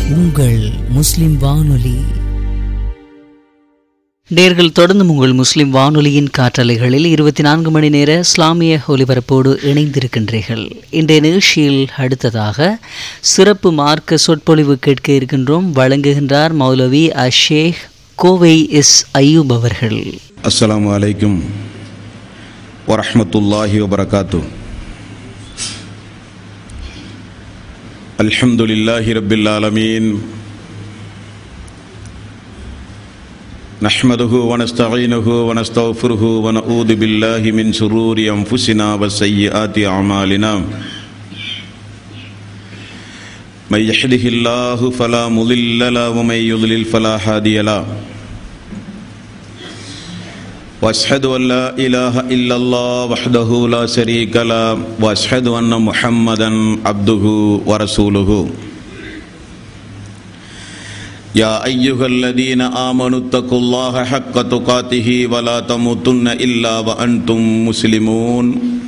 உங்கள் முஸ்லிம் வானொலி. நேர்கள் தொடர்ந்து உங்கள் முஸ்லிம் வானொலியின் காற்றலைகளில் 24 மணி நேர இஸ்லாமிய ஒலிபரப்போடு இணைந்திருக்கின்றீர்கள். இன்றைய நிகழ்ச்சியில் அடுத்ததாக சிறப்பு மார்க்க சொற்பொழிவு கேட்க இருக்கின்றோம். வழங்குகின்றார் மௌலவி அஷேக் கோவை எஸ் அய்யூப் அவர்கள். அஸ்ஸலாமு அலைக்கும் வரஹ்மத்துல்லாஹி வபரகாத்துஹ். அல்ஹம்துலில்லாஹி ரப்பில் ஆலமீன். நஹ்மதுஹு வ நஸ்தஈனுஹு வ நஸ்தக்ஃபிருஹு வ நஊது பில்லாஹி மின் ஷுரூரி அன்ஃபுஸினா வ ஸய்யிஆத்தி அமாலினா. மை யஹ்திஹில்லாஹு ஃபலா முதில்ல லஹு வ மை யுத்லில் ஃபலா ஹாதிய லஹு. واشهد ان لا اله الا الله وحده لا شريك له واشهد ان محمدا عبده ورسوله. يا ايها الذين امنوا اتقوا الله حق تقاته ولا تموتن الا وانتم مسلمون.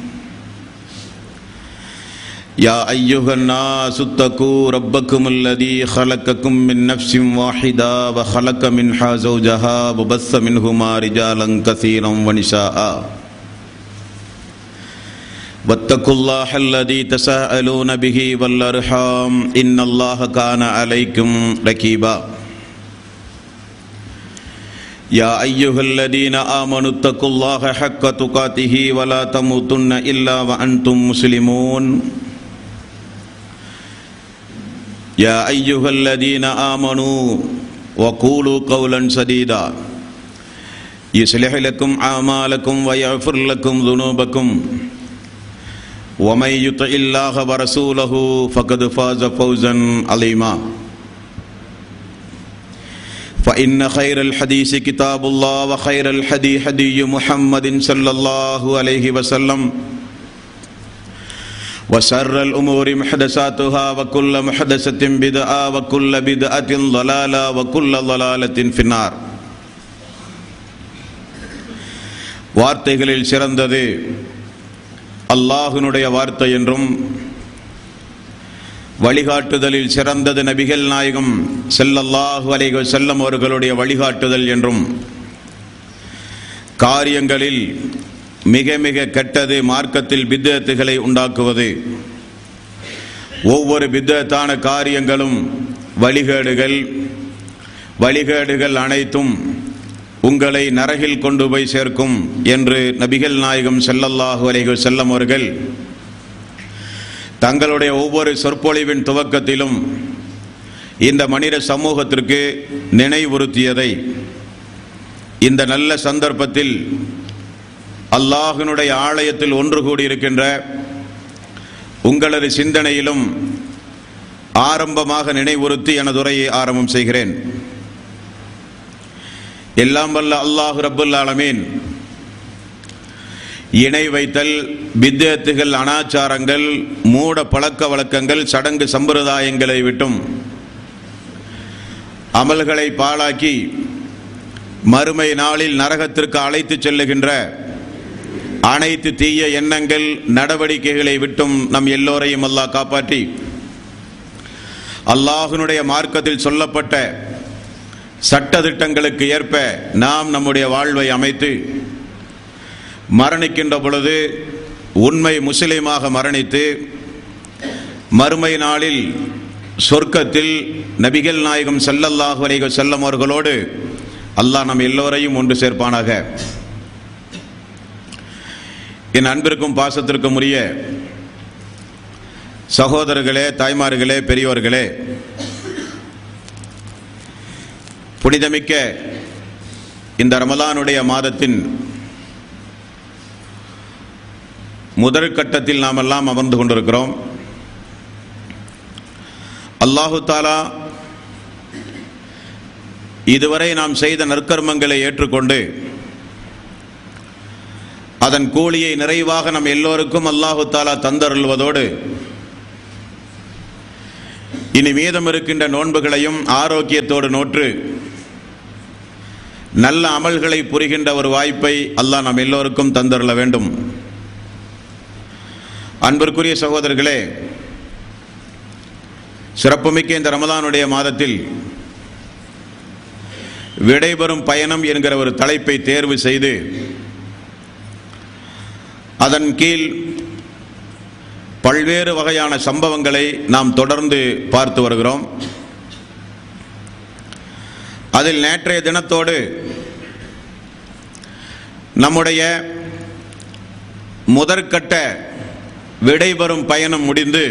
يا ايها الناس اتقوا ربكم الذي خلقكم من نفس واحده وخلق منها زوجها وبث منهما رجالا كثيرا ونساء. واتقوا الله الذي تساءلون به والارحام ان الله كان عليكم رقيبا. يا ايها الذين امنوا اتقوا الله حق تقاته ولا تموتن الا وانتم مسلمون. يا أيها الذين آمنوا وقولوا قولا سديدا يصلح لكم أعمالكم ويغفر لكم ذنوبكم ومن يطع الله ورسوله فقد فاز فوزا عظيما. فإن خير الحديث كتاب الله وخير الهدي هدي محمد صلى الله عليه وسلم وشر الأمور محدثاتها وكل محدثة بدعة وكل بدعة ضلالة وكل ضلالة في النار. வார்த்தைகளில் சிறந்தது அல்லாஹ்வினுடைய வார்த்தை என்றும், வழிகாட்டுதலில் சிறந்தது நபிகள் நாயகம் ஸல்லல்லாஹு அலைஹி வஸல்லம் அவர்களுடைய வழிகாட்டுதல் என்றும், காரியங்களில் மிக மிக கெட்டது மார்க்கத்தில் பித்அத்துகளை உண்டாக்குவது. ஒவ்வொரு பித்அத்தான காரியங்களும் வழிகேடுகள் அனைத்தும் உங்களை நரகில் கொண்டு போய் சேர்க்கும் என்று நபிகள் நாயகம் ஸல்லல்லாஹு அலைஹி வஸல்லம் அவர்கள் தங்களுடைய ஒவ்வொரு சொற்பொழிவின் துவக்கத்திலும் இந்த மனித சமூகத்திற்கு நினைவுறுத்தியதை இந்த நல்ல சந்தர்ப்பத்தில் அல்லாஹ்வினுடைய ஆலயத்தில் ஒன்று கூடியிருக்கின்ற உங்களது சிந்தனையிலும் ஆரம்பமாக நினைவுறுத்தி எனது உரையை ஆரம்பம் செய்கிறேன். எல்லாம் வல்ல அல்லாஹ் ரப்புல் ஆலமீன் இணை வைத்தல், பித்அத்துகள், அனாச்சாரங்கள், மூட பழக்க வழக்கங்கள், சடங்கு சம்பிரதாயங்களை விட்டும் அமல்களை பாழாக்கி மறுமை நாளில் நரகத்திற்கு அழைத்து செல்லுகின்ற அனைத்து தீய எண்ணங்கள், நடவடிக்கைகளை விட்டும் நம் எல்லோரையும் அல்லாஹ் காப்பாற்றி அல்லாஹ்வினுடைய மார்க்கத்தில் சொல்லப்பட்ட சட்டதிட்டங்களுக்கு ஏற்ப நாம் நம்முடைய வாழ்வை அமைத்து மரணிக்கின்ற பொழுது உண்மை முஸ்லிமாக மரணித்து மறுமை நாளில் சொர்க்கத்தில் நபிகள் நாயகம் ஸல்லல்லாஹு அலைஹி வஸல்லம் அவர்களோடு அல்லாஹ் நம் எல்லோரையும் ஒன்று சேர்ப்பானாக. என் அன்பிற்கும் பாசத்திற்கும் உரிய சகோதரர்களே, தாய்மார்களே, பெரியோர்களே, புனிதமிக்க இந்த ரமலானுடைய மாதத்தின் முதல் கட்டத்தில் நாம் எல்லாம் அமர்ந்து கொண்டிருக்கிறோம். அல்லாஹு தாலா இதுவரை நாம் செய்த நற்கர்மங்களை ஏற்றுக்கொண்டு அதன் கூலியை நிறைவாக நம் எல்லோருக்கும் அல்லாஹு தாலா தந்தருள்வதோடு இனி மீதம் இருக்கின்ற நோன்புகளையும் ஆரோக்கியத்தோடு நோற்று நல்ல அமல்களை புரிகின்ற ஒரு வாய்ப்பை அல்லாஹ் நம் எல்லோருக்கும் தந்தருள வேண்டும். அன்பிற்குரிய சகோதரர்களே, சிறப்புமிக்க இந்த ரமலானுடைய மாதத்தில் விடைபெறும் பயணம் என்கிற ஒரு தலைப்பை தேர்வு செய்து அதன் கீழ் பல்வேறு வகையான சம்பவங்களை நாம் தொடர்ந்து பார்த்து வருகிறோம். அதில் நேற்றைய தினத்தோடு நம்முடைய முதற்கட்ட விடைபெறும் பயணம் முடிந்து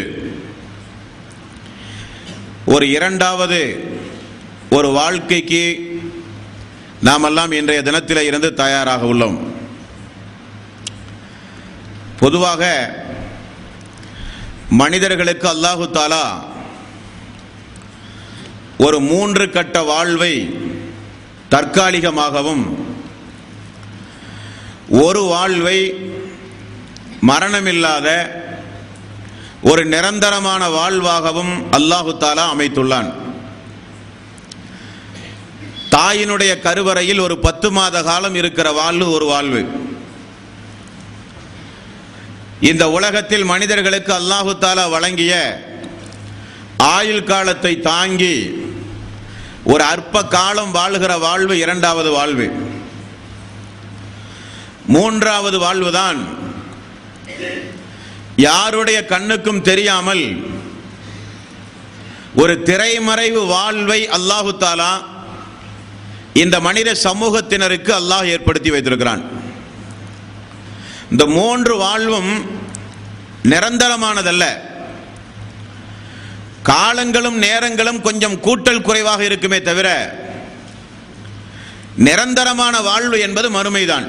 ஒரு இரண்டாவது ஒரு வாழ்க்கைக்கு நாமெல்லாம் இன்றைய தினத்திலே இருந்து தயாராக உள்ளோம். பொதுவாக மனிதர்களுக்கு அல்லாஹு தஆலா ஒரு 3 கட்ட வாழ்வை தற்காலிகமாகவும் ஒரு வாழ்வை மரணமில்லாத ஒரு நிரந்தரமான வாழ்வாகவும் அல்லாஹு தஆலா அமைத்துள்ளான். தாயினுடைய கருவறையில் ஒரு 10 மாத காலம் இருக்கிற வாழ்வு ஒரு வாழ்வு. இந்த உலகத்தில் மனிதர்களுக்கு அல்லாஹு தஆலா வழங்கிய ஆயுள் காலத்தை தாங்கி ஒரு அற்ப காலம் வாழ்கிற வாழ்வு இரண்டாவது வாழ்வு. மூன்றாவது வாழ்வுதான் யாருடைய கண்ணுக்கும் தெரியாமல் ஒரு திரைமறைவு வாழ்வை அல்லாஹு தஆலா இந்த மனித சமூகத்தினருக்கு அல்லாஹ் ஏற்படுத்தி வைத்திருக்கிறான். இந்த 3 வாழ்வும் நிரந்தரமானதல்ல. காலங்களும் நேரங்களும் கொஞ்சம் கூட்டல் குறைவாக இருக்குமே தவிர நிரந்தரமான வாழ்வு என்பது மறுமைதான்.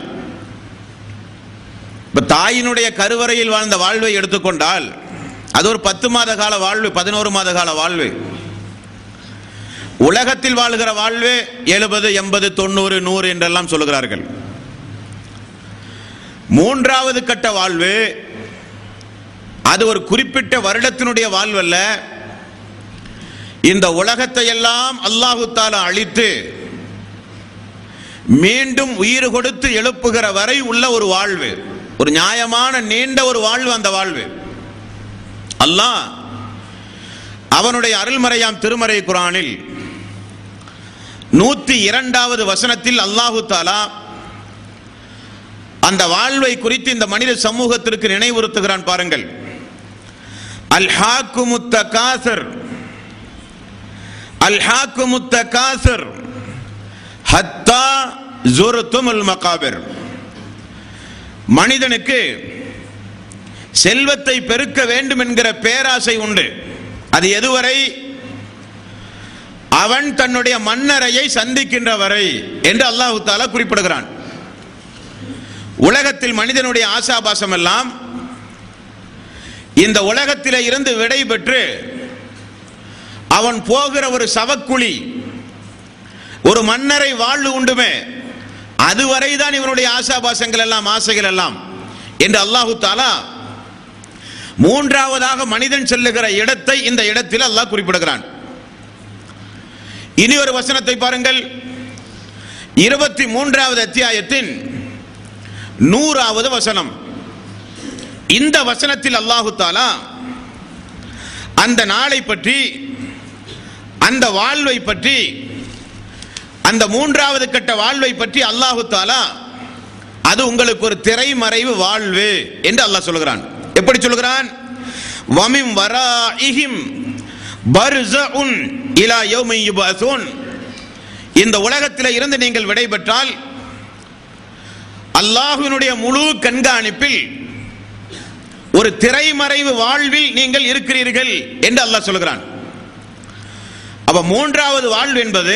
இப்ப தாயினுடைய கருவறையில் வாழ்ந்த வாழ்வை எடுத்துக்கொண்டால் அது ஒரு 10 மாத கால வாழ்வு, 11 மாத கால வாழ்வு. உலகத்தில் வாழ்கிற வாழ்வு 70, 80, 90, 100 என்றெல்லாம் சொல்லுகிறார்கள். மூன்றாவது கட்ட வாழ்வு அது ஒரு குறிப்பிட்ட வருடத்தினுடைய வாழ்வு அல்ல. இந்த உலகத்தை எல்லாம் அல்லாஹு தஆலா அழித்து மீண்டும் உயிர் கொடுத்து எழுப்புகிற வரை உள்ள ஒரு வாழ்வு, ஒரு நியாயமான நீண்ட ஒரு வாழ்வு. அந்த வாழ்வு அல்லாஹ் அவனுடைய அருள்மறையாம் திருமறை குர்ஆனில் 102வது வசனத்தில் அல்லாஹு தஆலா அந்த வாழ்வை குறித்து இந்த மனித சமூகத்திற்கு நினைவுறுத்துகிறான். பாருங்கள், அல்ஹாக்குமுத் தகாஸுர் அல்ஹாக்குமுத் தகாஸுர் ஹத்தா ஸுர்துமுல் மகாபிர். மனிதனுக்கு செல்வத்தை பெருக்க வேண்டும் என்கிற பேராசை உண்டு. அது எதுவரை? அவன் தன்னுடைய மன்னரையை சந்திக்கின்ற வரை என்று அல்லாஹு தஆலா குறிப்பிடுகிறான். உலகத்தில் மனிதனுடைய ஆசாபாசம் எல்லாம் இந்த உலகத்திலே இருந்து விடை பெற்று அவன் போகிற ஒரு சவக்குழி, ஒரு மன்னரை வாழ்வு உண்டுமே, அதுவரைதான் இவனுடைய ஆசாபாசங்கள் எல்லாம், ஆசைகள் எல்லாம் என்று அல்லாஹு தஆலா மூன்றாவதாக மனிதன் செல்லுகிற இடத்தை இந்த இடத்தில் அல்லாஹ் குறிப்பிடுகிறான். இனி ஒரு வசனத்தை பாருங்கள், 23வது அத்தியாயத்தின் 100வது வசனம். இந்த வசனத்தில் அல்லாஹு தஆலா அந்த நாளை பற்றி, அந்த வாழ்வை பற்றி, அந்த மூன்றாவது கட்ட வாழ்வை பற்றி அல்லாஹு தஆலா அது உங்களுக்கு ஒரு திரைமறைவு வாழ்வு என்று அல்லாஹ் சொல்கிறான். எப்படி சொல்கிறான்? வமின் வராஇஹிம் பர்ஸஉன் இலா யௌமி யுபஅஸூன். இந்த உலகத்தில் இருந்து நீங்கள் விடைபெற்றால் அல்லாஹ்வினுடைய முழு கண்காணிப்பில் ஒரு திரைமறைவு வாழ்வில் நீங்கள் இருக்கிறீர்கள் என்று அல்லாஹ் சொல்கிறான். அப்ப மூன்றாவது வாழ்வு என்பது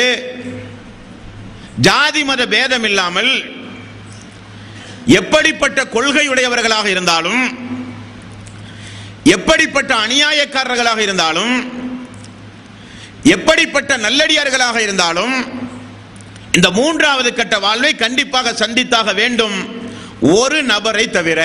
ஜாதி மத பேதம் இல்லாமல் எப்படிப்பட்ட கொள்கையுடையவர்களாக இருந்தாலும், எப்படிப்பட்ட அநியாயக்காரர்களாக இருந்தாலும், எப்படிப்பட்ட நல்லடியார்களாக இருந்தாலும் இந்த மூன்றாவது கட்ட வாழ்வை கண்டிப்பாக சந்தித்தாக வேண்டும், ஒரு நபரை தவிர.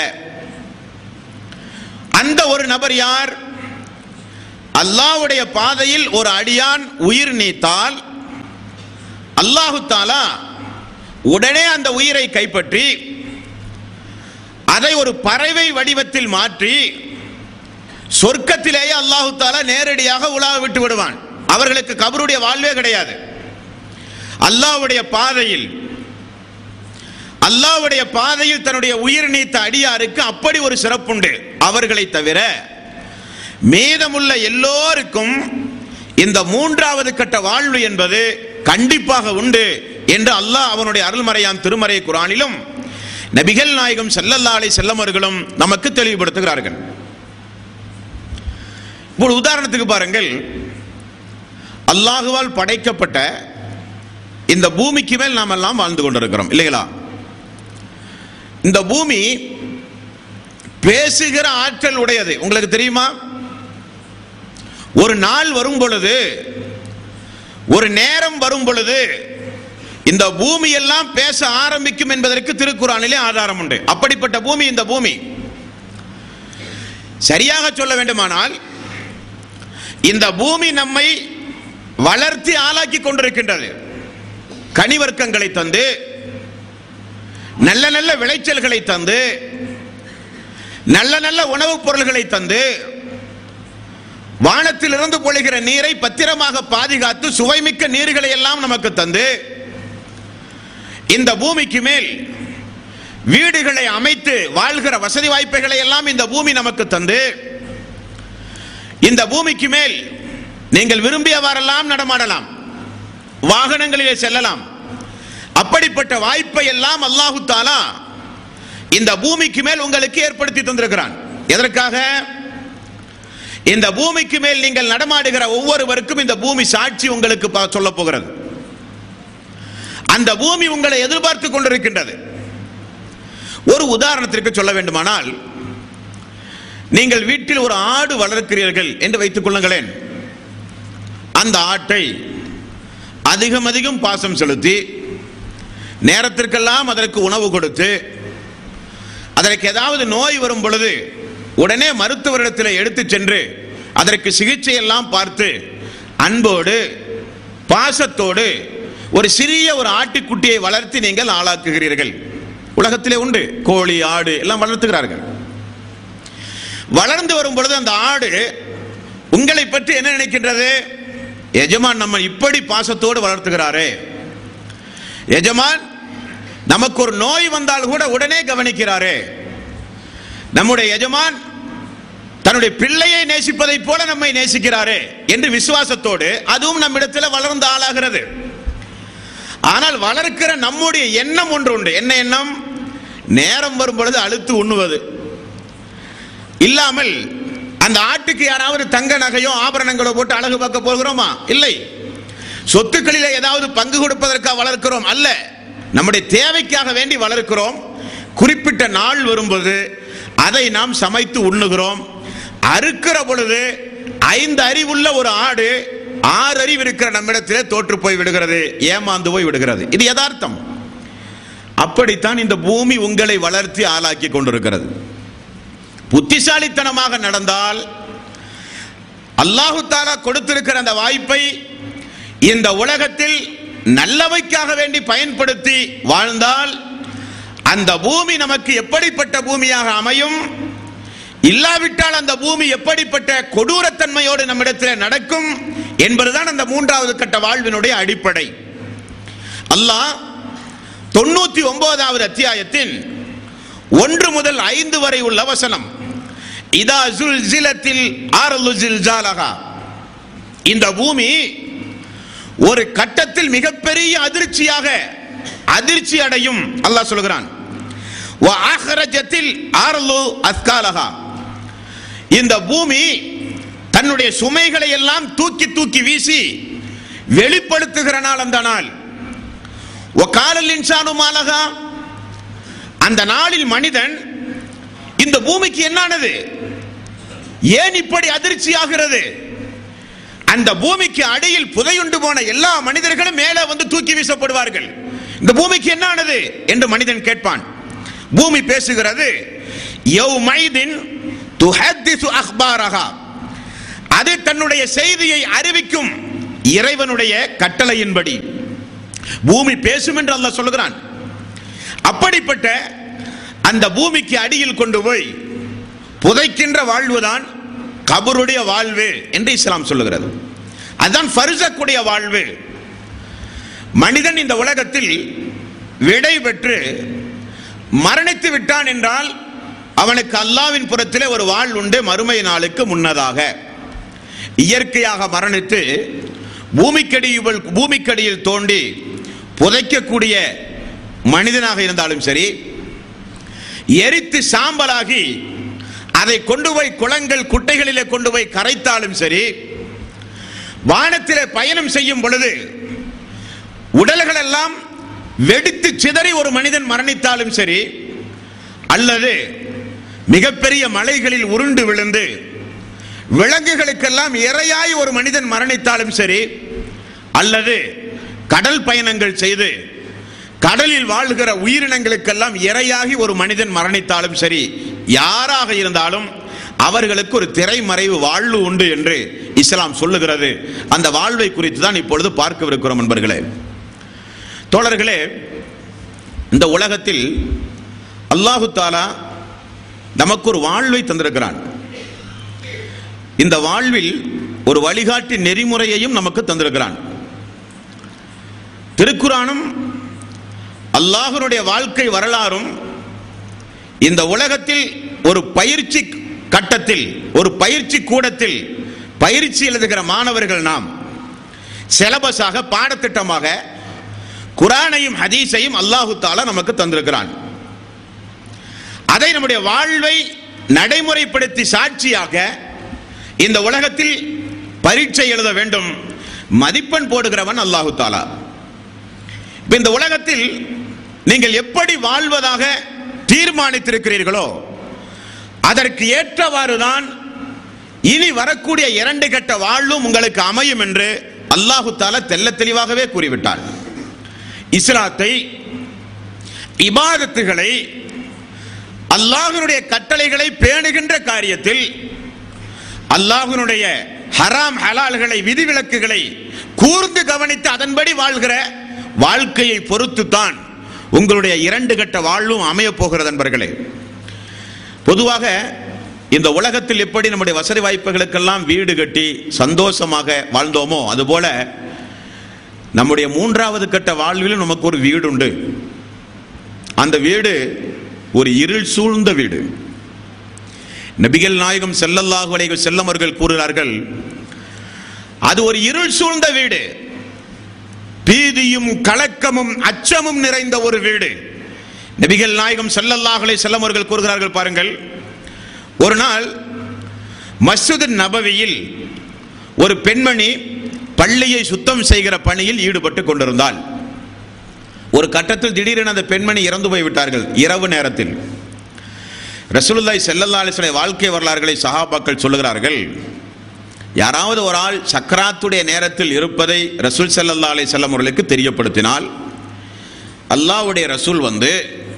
அந்த ஒரு நபர் யார்? அல்லாஹ்வுடைய பாதையில் ஒரு அடியான் உயிர் நீத்தால் அல்லாஹு தஆலா உடனே அந்த உயிரை கைப்பற்றி அதை ஒரு பறவை வடிவத்தில் மாற்றி சொர்க்கத்திலேயே அல்லாஹு தஆலா நேரடியாக உலாவ விட்டு விடுவான். அவர்களுக்கு கபருடைய வாழ்வே கிடையாது. அல்லாஹ்வுடைய பாதையில் தன்னுடைய உயிர் நீத்த அடியாருக்கு அப்படி ஒரு சிறப்புண்டு. அவர்களை தவிர மீதமுள்ள எல்லோருக்கும் இந்த மூன்றாவது கட்ட வாழ்வு என்பது கண்டிப்பாக உண்டு என்று அல்லாஹ் அவனுடைய அருள்மறையாம் திருமறை குர்ஆனிலும் நபிகள் நாயகம் ஸல்லல்லாஹு அலைஹி வஸல்லம் அவர்களும் நமக்கு தெளிவுபடுத்துகிறார்கள். ஒரு உதாரணத்துக்கு பாருங்கள், அல்லாஹுவால் படைக்கப்பட்ட இந்த பூமிக்கு மேல் நாம் எல்லாம் வாழ்ந்து கொண்டிருக்கிறோம் இல்லைங்களா? இந்த பூமி பேசுகிற ஆற்றல் உடையது. உங்களுக்கு தெரியுமா? ஒரு நாள் வரும் பொழுது, ஒரு நேரம் வரும் பொழுது இந்த பூமி எல்லாம் பேச ஆரம்பிக்கும் என்பதற்கு திருக்குர்ஆனிலே ஆதாரம் உண்டு. அப்படிப்பட்ட பூமி இந்த பூமி. சரியாக சொல்ல வேண்டுமானால் இந்த பூமி நம்மை வளர்த்தி ஆளாக்கி கொண்டிருக்கின்றது. கனிவர்க்கங்களை தந்து, நல்ல நல்ல விளைச்சல்களை தந்து, நல்ல நல்ல உணவுப் பொருள்களை தந்து, வானத்திலிருந்து பொழிகிற நீரை பத்திரமாக பாதுகாத்து சுவைமிக்க நீர்களை எல்லாம் நமக்கு தந்து, இந்த பூமிக்கு மேல் வீடுகளை அமைத்து வாழ்கிற வசதி வாய்ப்புகளை எல்லாம் இந்த பூமி நமக்கு தந்து, இந்த பூமிக்கு மேல் நீங்கள் விரும்பியவாறெல்லாம் நடமாடலாம், வாகனங்களிலே செல்லலாம். அப்படிப்பட்ட வாய்ப்பை எல்லாம் அல்லாஹு தஆலா இந்த பூமிக்கு மேல் உங்களுக்கு ஏற்படுத்தி தந்திருக்கிறான். எதற்காக? இந்த பூமிக்கு மேல் நீங்கள் நடமாடுகிற ஒவ்வொருவருக்கும் இந்த பூமி சாட்சி உங்களுக்கு சொல்ல போகிறது. அந்த பூமி உங்களை எதிர்பார்த்து கொண்டிருக்கின்றது. ஒரு உதாரணத்திற்கு சொல்ல வேண்டுமானால், நீங்கள் வீட்டில் ஒரு ஆடு வளர்க்கிறீர்கள் என்று வைத்துக் கொள்ளுங்களேன். அந்த ஆட்டை அதிகம் அதிகம் பாசம் செலுத்தி, நேரத்திற்கெல்லாம் அதற்கு உணவு கொடுத்து, அதற்கு ஏதாவது நோய் வரும் பொழுது உடனே மருத்துவரிடத்தில் எடுத்து சென்று அதற்கு சிகிச்சை எல்லாம் பார்த்து அன்போடு பாசத்தோடு ஒரு சிறிய ஒரு ஆட்டுக்குட்டியை வளர்த்து நீங்கள் ஆளாக்குகிறீர்கள். உலகத்திலே உண்டு, கோழி ஆடு எல்லாம் வளர்த்துகிறார்கள். வளர்ந்து வரும் பொழுது அந்த ஆடு உங்களை பற்றி என்ன நினைக்கின்றது? எஜமான் நம்ம இப்படி பாசத்தோடு வளர்த்துகிறாரே, எஜமான் நமக்கு ஒரு நோய் வந்தால் கூட உடனே கவனிக்கிறாரே, நம்முடைய எஜமான் தன்னுடைய பிள்ளையை நேசிப்பதை போல நம்மை நேசிக்கிறாரே என்று விசுவாசத்தோடு அதுவும் நம்மிடத்தில் வளர்ந்து ஆளாகிறது. ஆனால் வளர்க்கிற நம்முடைய எண்ணம் ஒன்று உண்டு. என்ன எண்ணம்? நேரம் வரும் பொழுது அழுத்து உண்ணுவது இல்லாமல் அந்த ஆட்டுக்கு யாராவது தங்க நகையோ ஆபரணங்களோ போட்டு அழகு பார்க்க போகிறோமா? இல்லை. சொத்துக்களிலே ஏதாவது பங்கு கொடுப்பதற்காக வளர்க்கிறோம் அல்ல, நம்முடைய தேவைக்காக வேண்டி வளர்க்கிறோம். குறிப்பிட்ட நாள் வரும்போது அதை நாம் சமைத்து உண்ணுகிறோம். அறுக்கிற பொழுது 5 அறிவுள்ள ஒரு ஆடு 6 அறிவு இருக்கிற நம்மிடத்திலே தோற்று போய் விடுகிறது, ஏமாந்து போய் விடுகிறது. இது யதார்த்தம். அப்படித்தான் இந்த பூமி உங்களை வளர்த்தி ஆளாக்கி கொண்டிருக்கிறது. புத்திசாலித்தனமாக நடந்தால், அல்லாஹு தஆலா கொடுத்திருக்கிற அந்த வாய்ப்பை இந்த உலகத்தில் நல்லவைக்காக வேண்டி பயன்படுத்தி வாழ்ந்தால் அந்த பூமி நமக்கு எப்படிப்பட்ட பூமியாக அமையும், இல்லாவிட்டால் அந்த பூமி எப்படிப்பட்ட கொடூரத்தன்மையோடு நம்மிடத்தில் நடக்கும் என்பதுதான் அந்த மூன்றாவது கட்ட வாழ்வினுடைய அடிப்படை. அல்லாஹ் 99வது அத்தியாயத்தின் 1 முதல் 5 வரை உள்ள வசனம், இதா ஜுல்சிலத்தில் அர்து ஜில்ஜாலஹா, இந்த பூமி ஒரு கட்டத்தில் மிகப்பெரிய அதிர்ச்சி அடையும். அல்லாஹ் சொல்கிறான், வ அஹ்ரஜத்தில் அர்து அஸ்காலஹா, இந்த பூமி தன்னுடைய சுமைகளை எல்லாம் தூக்கி தூக்கி வீசி வெளிப்படுத்துகிற நாள் அந்த நாள். வ காலல் இன்சானு மாலஹா, அந்த நாளில் மனிதன் இந்த பூமிக்கு என்னானது, ஏன் இப்படி அதிர்ச்சி ஆகிறது? அந்த பூமிக்கு அடியில் புதையுண்டு போன எல்லா மனிதர்களும் மேலே வந்து தூக்கி வீசப்படுவார்கள். இந்த பூமிக்கு என்னானது என்று மனிதன் கேட்பான். பூமி பேசுகிறது, யௌமைதின் துஹத்திசு அக்பாரஹா, அது தன்னுடைய செய்தியை அறிவிக்கும் இறைவனுடைய கட்டளையின்படி பூமி பேசும் என்று அல்லாஹ் சொல்கிறான். அப்படிப்பட்ட அந்த பூமிக்கு அடியில் கொண்டு போய் புதைக்கின்ற வாழ்வுதான் கபருடைய வாழ்வு என்று இஸ்லாம் சொல்லுகிறது. அதுதான் ஃபர்ஸக்குடைய வாழ்வு. மனிதன் இந்த உலகத்தில் விடை பெற்று மரணித்து விட்டான் என்றால் அவனுக்கு அல்லாஹ்வின் புறத்திலே ஒரு வாழ் உண்டு. மறுமை நாளுக்கு முன்னதாக இயற்கையாக மரணித்து பூமிக்கடியில் தோண்டி புதைக்கக்கூடிய மனிதனாக இருந்தாலும் சரி, எரித்து சாம்பலாகி அதை கொண்டு போய் குளங்கள் குட்டைகளிலே கொண்டு போய் கரைத்தாலும் சரி, வானத்திலே பயணம் செய்யும் பொழுது உடல்கள் எல்லாம் வெடித்து சிதறி ஒரு மனிதன் மரணித்தாலும் சரி, அல்லது மிகப்பெரிய மலைகளில் உருண்டு விழுந்து விலங்குகளுக்கெல்லாம் இரையாய் ஒரு மனிதன் மரணித்தாலும் சரி, அல்லது கடல் பயணங்கள் செய்து கடலில் வாழ்கிற உயிரினங்களுக்கெல்லாம் இரையாகி ஒரு மனிதன் மரணித்தாலும் சரி, யாராக இருந்தாலும் அவர்களுக்கு ஒரு திரைமறைவு வாழ்வு உண்டு என்று இஸ்லாம் சொல்லுகிறது. அந்த வாழ்வை குறித்து தான் இப்பொழுது பார்க்கவிருக்கிறோம் நண்பர்களே. தோழர்களே, இந்த உலகத்தில் அல்லாஹு தஆலா நமக்கு ஒரு வாழ்வை தந்திருக்கிறான். இந்த வாழ்வில் ஒரு வழிகாட்டி நெறிமுறையையும் நமக்கு தந்திருக்கிறான். திருக்குர்ஆனும் அல்லாஹ்வுடைய வாழ்க்கை வரலாறும் இந்த உலகத்தில் ஒரு பயிற்சி கட்டத்தில், ஒரு பயிற்சி கூடத்தில் பயிற்சி எழுதுகிற மாணவர்கள் நாம் சிலபஸாக, பாடத்திட்டமாக குர்ஆனையும் ஹதீஸையும் அல்லாஹு தஆலா நமக்கு தந்திருக்கிறான். அதை நம்முடைய வாழ்வை நடைமுறைப்படுத்தி சாட்சியாக இந்த உலகத்தில் பரீட்சை எழுத வேண்டும். மதிப்பெண் போடுகிறவன் அல்லாஹு தஆலா. இந்த உலகத்தில் நீங்கள் எப்படி வாழ்வதாக தீர்மானித்திருக்கிறீர்களோ அதற்கு ஏற்றவாறுதான் இனி வரக்கூடிய 2 கட்ட வாழ்வும் உங்களுக்கு அமையும் என்று அல்லாஹு தஆலா தெள்ளத் தெளிவாகவே கூறிவிட்டார். இஸ்லாத்தை, இபாதத்துகளை, அல்லாஹ்வுடைய கட்டளைகளை பேணுகின்ற காரியத்தில் அல்லாஹ்வுடைய ஹராம் ஹலால்களை, விதிவிலக்குகளை கூர்ந்து கவனித்து அதன்படி வாழ்கிற வாழ்க்கையை பொறுத்து தான் உங்களுடைய 2 கட்ட வாழ்வும் அமைய போகிறது நண்பர்களே. பொதுவாக இந்த உலகத்தில் எப்படி நம்முடைய வசதி வாய்ப்புகளுக்கெல்லாம் வீடு கட்டி சந்தோஷமாக வாழ்ந்தோமோ அதுபோல நம்முடைய 3வது கட்ட வாழ்விலும் நமக்கு ஒரு வீடு உண்டு. அந்த வீடு ஒரு இருள் சூழ்ந்த வீடு. நபிகள் நாயகம் ஸல்லல்லாஹு அலைஹி வஸல்லம் அவர்கள் கூறுகிறார்கள், அது ஒரு இருள் சூழ்ந்த வீடு, பீதியும் கலக்கமும் அச்சமும் நிறைந்த ஒரு வீடு. நபிகள் நாயகம் ஸல்லல்லாஹு அலைஹி வஸல்லம் அவர்கள் கூறுகிறார்கள், பாருங்கள், ஒரு நாள் மஸ்ஜித் நபவியில் ஒரு பெண்மணி பள்ளியை சுத்தம் செய்கிற பணியில் ஈடுபட்டு கொண்டிருந்தாள். ஒரு கட்டத்தில் திடீரென அந்த பெண்மணி இறந்து போய்விட்டார்கள். இரவு நேரத்தில் ரசூலுல்லாஹி ஸல்லல்லாஹு அலைஹி வஸல்லம் வாழ்க்கை வரலாறுகளை சஹாபாக்கள் சொல்லுகிறார்கள். யாராவது ஒரு ஆள் சக்ராத்துடைய நேரத்தில் இருப்பதை ரசூல் ஸல்லல்லாஹு அலைஹி வஸல்லம் அவர்களுக்கு தெரியப்படுத்தினால் அல்லாஹ்வுடைய ரசூல் வந்து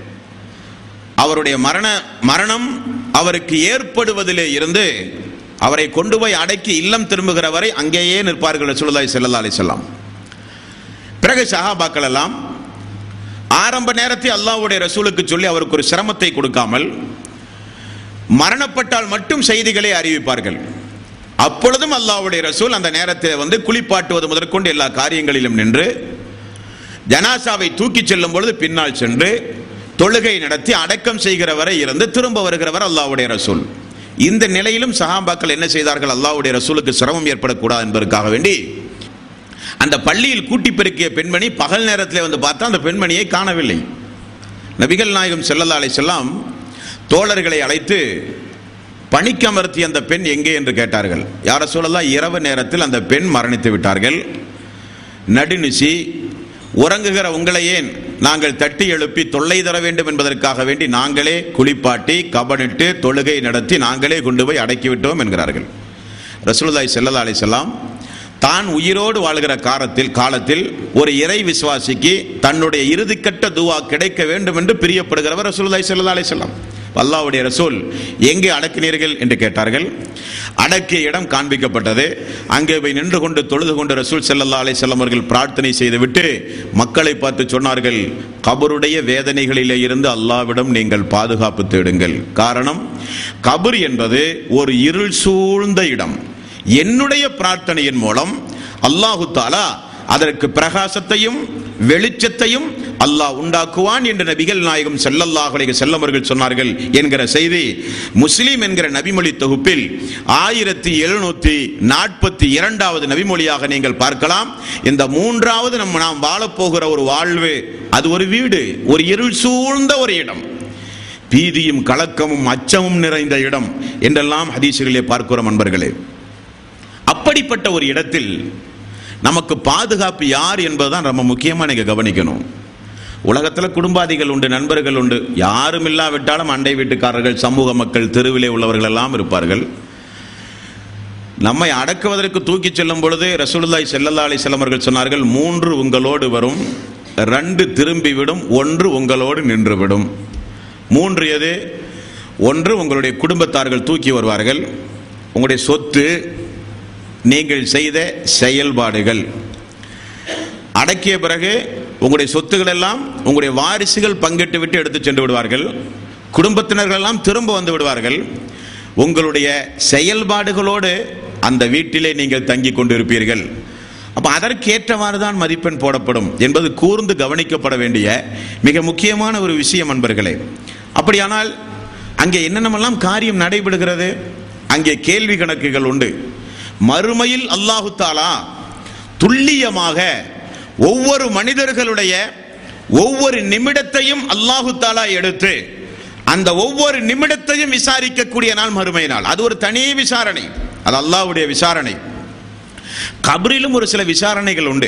அவருடைய மரணம் அவருக்கு ஏற்படுவதிலே இருந்து அவரை கொண்டு போய் அடக்கி இல்லம் திரும்புகிற வரை அங்கேயே நிற்பார்கள் ரசூலுல்லாஹி ஸல்லல்லாஹு அலைஹி வஸல்லம். பிறகு சஹாபாக்கள் எல்லாம் ஆரம்ப நேரத்தில் அல்லாஹ்வுடைய ரசூலுக்கு சொல்லி அவருக்கு ஒரு சிரமத்தை கொடுக்காமல் மரணப்பட்டால் மட்டும் செய்திகளை அறிவிப்பார்கள். அப்பொழுதும் அல்லாஹ்வுடைய ரசூல் அந்த நேரத்தில் வந்து குளிப்பாட்டுவது முதற்கொண்டு எல்லா காரியங்களிலும் நின்று, ஜனாசாவை தூக்கி செல்லும் பொழுது பின்னால் சென்று தொழுகை நடத்தி அடக்கம் செய்கிற வரை இருந்து திரும்ப வருகிறவர் அல்லாஹ்வுடைய ரசூல். இந்த நிலையிலும் சஹாபாக்கள் என்ன செய்தார்கள்? அல்லாஹ்வுடைய ரசூலுக்கு சிரமம் ஏற்படக்கூடாது என்பதற்காக வேண்டி அந்த பள்ளியில் கூட்டி பெருக்கிய பெண்மணி பகல் நேரத்தில் வந்து பார்த்தா அந்த பெண்மணியை காணவில்லை. நபிகள் நாயகம் ஸல்லல்லாஹு அலைஹி வஸல்லம் தோழர்களை அழைத்து பணிக்கமர்த்திய அந்த பெண் எங்கே என்று கேட்டார்கள். யா ரசூலல்லாஹ், இரவு நேரத்தில் அந்த பெண் மரணித்து விட்டார்கள். நடுநிசி உறங்குகிற உங்களை ஏன் நாங்கள் தட்டி எழுப்பி தொல்லை தர வேண்டும் என்பதற்காக வேண்டி நாங்களே குளிப்பாட்டி கபனிட்டு தொழுகை நடத்தி நாங்களே கொண்டு போய் அடக்கிவிட்டோம் என்கிறார்கள். ரசூலுல்லாஹி ஸல்லல்லாஹு அலைஹி வஸல்லம் தான் உயிரோடு வாழ்கிற காலத்தில் ஒரு இறை விசுவாசிக்கு தன்னுடைய இறுதிக்கட்ட துவா கிடைக்க வேண்டும் என்று பிரியப்படுகிறவர் ரசூலுல்லாஹி ஸல்லல்லாஹு அலைஹி வஸல்லம். அல்லாஹ்வுடைய ரசூல் எங்கே அடக்கினீர்கள் என்று கேட்டார்கள். அடக்கிய இடம் காண்பிக்கப்பட்டது. அங்கே போய் நின்று கொண்டு தொழுது கொண்டு ரசூல் ஸல்லல்லாஹு அலைஹி வஸல்லம் அவர்கள் பிரார்த்தனை செய்துவிட்டு மக்களை பார்த்து சொன்னார்கள், கபருடைய வேதனைகளிலே இருந்து அல்லாஹ்விடம் நீங்கள் பாதுகாப்பு தேடுங்கள். காரணம், கபர் என்பது ஒரு இருள் சூழ்ந்த இடம். என்னுடைய பிரார்த்தனையின் மூலம் அல்லாஹு தஆலா அதற்கு பிரகாசத்தையும் வெளிச்சத்தையும் அல்லாஹ் உண்டாக்குவான் என்று நபிகள் நாயகம் ஸல்லல்லாஹு அலைஹி வஸல்லம் அவர்கள் சொன்னார்கள் என்கிற செய்தி முஸ்லிம் என்கிற நபிமொழி தொகுப்பில் 1742வது நபிமொழியாக நீங்கள் பார்க்கலாம். இந்த மூன்றாவது நாம் வாழப்போகிற ஒரு வாழ்வு, அது ஒரு வீடு, ஒரு இருள் சூழ்ந்த ஒரு இடம், பீதியும் கலக்கமும் அச்சமும் நிறைந்த இடம் என்றெல்லாம் ஹதீஸுகளிலே பார்க்கிறோம் அன்பர்களே. அப்படிப்பட்ட ஒரு இடத்தில் நமக்கு பாதுகாப்பு யார் என்பதுதான் ரொம்ப முக்கியமாக நீங்கள் கவனிக்கணும். உலகத்தில் குடும்பாதிகள் உண்டு, நண்பர்கள் உண்டு, யாரும் இல்லாவிட்டாலும் அண்டை வீட்டுக்காரர்கள், சமூக மக்கள், தெருவிலே உள்ளவர்கள் எல்லாம் இருப்பார்கள். நம்மை அடக்குவதற்கு தூக்கி செல்லும் பொழுது ரசூலுல்லாஹி ஸல்லல்லாஹு அலைஹி வஸல்லம் அவர்கள் சொன்னார்கள், 3 உங்களோடு வரும், 2 திரும்பிவிடும், 1 உங்களோடு நின்றுவிடும். 3 எது? 1 உங்களுடைய குடும்பத்தார்கள் தூக்கி வருவார்கள், உங்களுடைய சொத்து, நீங்கள் செய்த செயல்பாடுகள். அடக்கிய பிறகு உங்களுடைய சொத்துக்கள் எல்லாம் உங்களுடைய வாரிசுகள் பங்கிட்டு விட்டு எடுத்து சென்று விடுவார்கள். குடும்பத்தினர்கள் எல்லாம் திரும்ப வந்து விடுவார்கள். உங்களுடைய செயல்பாடுகளோடு அந்த வீட்டிலே நீங்கள் தங்கி கொண்டிருப்பீர்கள். அப்ப அதற்கேற்றவாறு தான் மதிப்பெண் போடப்படும் என்பது கூர்ந்து கவனிக்கப்பட வேண்டிய மிக முக்கியமான ஒரு விஷயம் அன்பர்களே. அப்படியானால் அங்கே என்னென்னமெல்லாம் காரியம் நடைபெறுகிறது? அங்கே கேள்வி கணக்குகள் உண்டு. மறுமையில் அல்லாஹு தஆலா துல்லியமாக ஒவ்வொரு மனிதர்களுடைய ஒவ்வொரு நிமிடத்தையும் அல்லாஹு தஆலா எடுத்து அந்த ஒவ்வொரு நிமிடத்தையும் விசாரிக்கக்கூடிய நாள் மறுமை நாள். அது ஒரு தனி விசாரணை, அது அல்லாஹ்வுடைய விசாரணை. கபரிலும் ஒரு சில விசாரணைகள் உண்டு.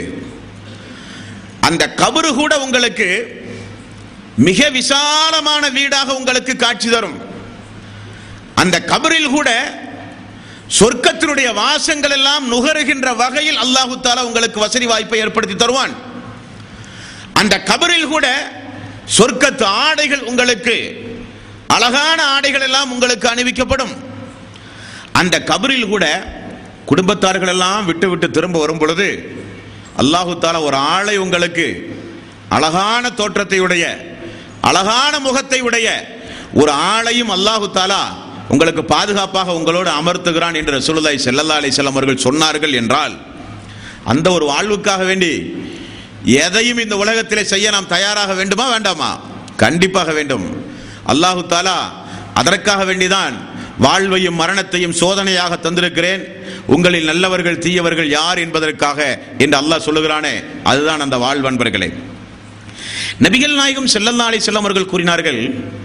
அந்த கபரு கூட உங்களுக்கு மிக விசாலமான வீடாக உங்களுக்கு காட்சி தரும். அந்த கபரில் கூட சொர்க்கத்தினுடைய வாசங்கள் எல்லாம் நுகருகின்ற வகையில் அல்லாஹு தஆலா உங்களுக்கு வசதி வாய்ப்பை ஏற்படுத்தி தருவான். அந்த கபரில் கூட சொர்க்கத்து ஆடைகள், உங்களுக்கு அழகான ஆடைகள் எல்லாம் உங்களுக்கு அணிவிக்கப்படும். அந்த கபரில் கூட குடும்பத்தார்கள் எல்லாம் விட்டு விட்டு திரும்ப வரும் பொழுது அல்லாஹு தஆலா ஒரு ஆளை, உங்களுக்கு அழகான தோற்றத்தை உடைய, அழகான முகத்தை உடைய ஒரு ஆளையும் அல்லாஹு தஆலா உங்களுக்கு பாதுகாப்பாக உங்களோடு அமர்த்துகிறான் என்று ரசூலுல்லாஹி ஸல்லல்லாஹு அலைஹி வஸல்லம் அவர்கள் சொன்னார்கள் என்றால், அந்த ஒரு வாழ்வுக்காக வேண்டி எதையும் இந்த உலகத்திலே செய்ய நாம் தயாராக வேண்டுமா வேண்டாமா? கண்டிப்பாக வேண்டும். அல்லாஹு தஆலா அதற்காக வேண்டிதான் வாழ்வையும் மரணத்தையும் சோதனையாக தந்திருக்கிறேன், உங்களில் நல்லவர்கள் தீயவர்கள் யார் என்பதற்காக என்று அல்லாஹ் சொல்லுகிறானே, அதுதான் அந்த வாழ்வு அன்பர்களே. நபிகள் நாயகம் ஸல்லல்லாஹு அலைஹி வஸல்லம் அவர்கள் கூறினார்கள்,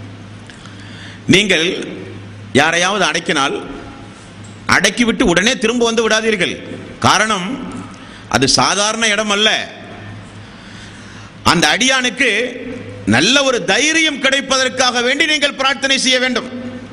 நீங்கள் யாரையாவது அடக்கினால் அடக்கிவிட்டு உடனே திரும்ப வந்து விடாதீர்கள். காரணம், அது சாதாரண இடம் அல்ல. அந்த அடியானுக்கு நல்ல ஒரு தைரியம் கிடைப்பதற்காக வேண்டி நீங்கள் பிரார்த்தனை செய்ய வேண்டும்.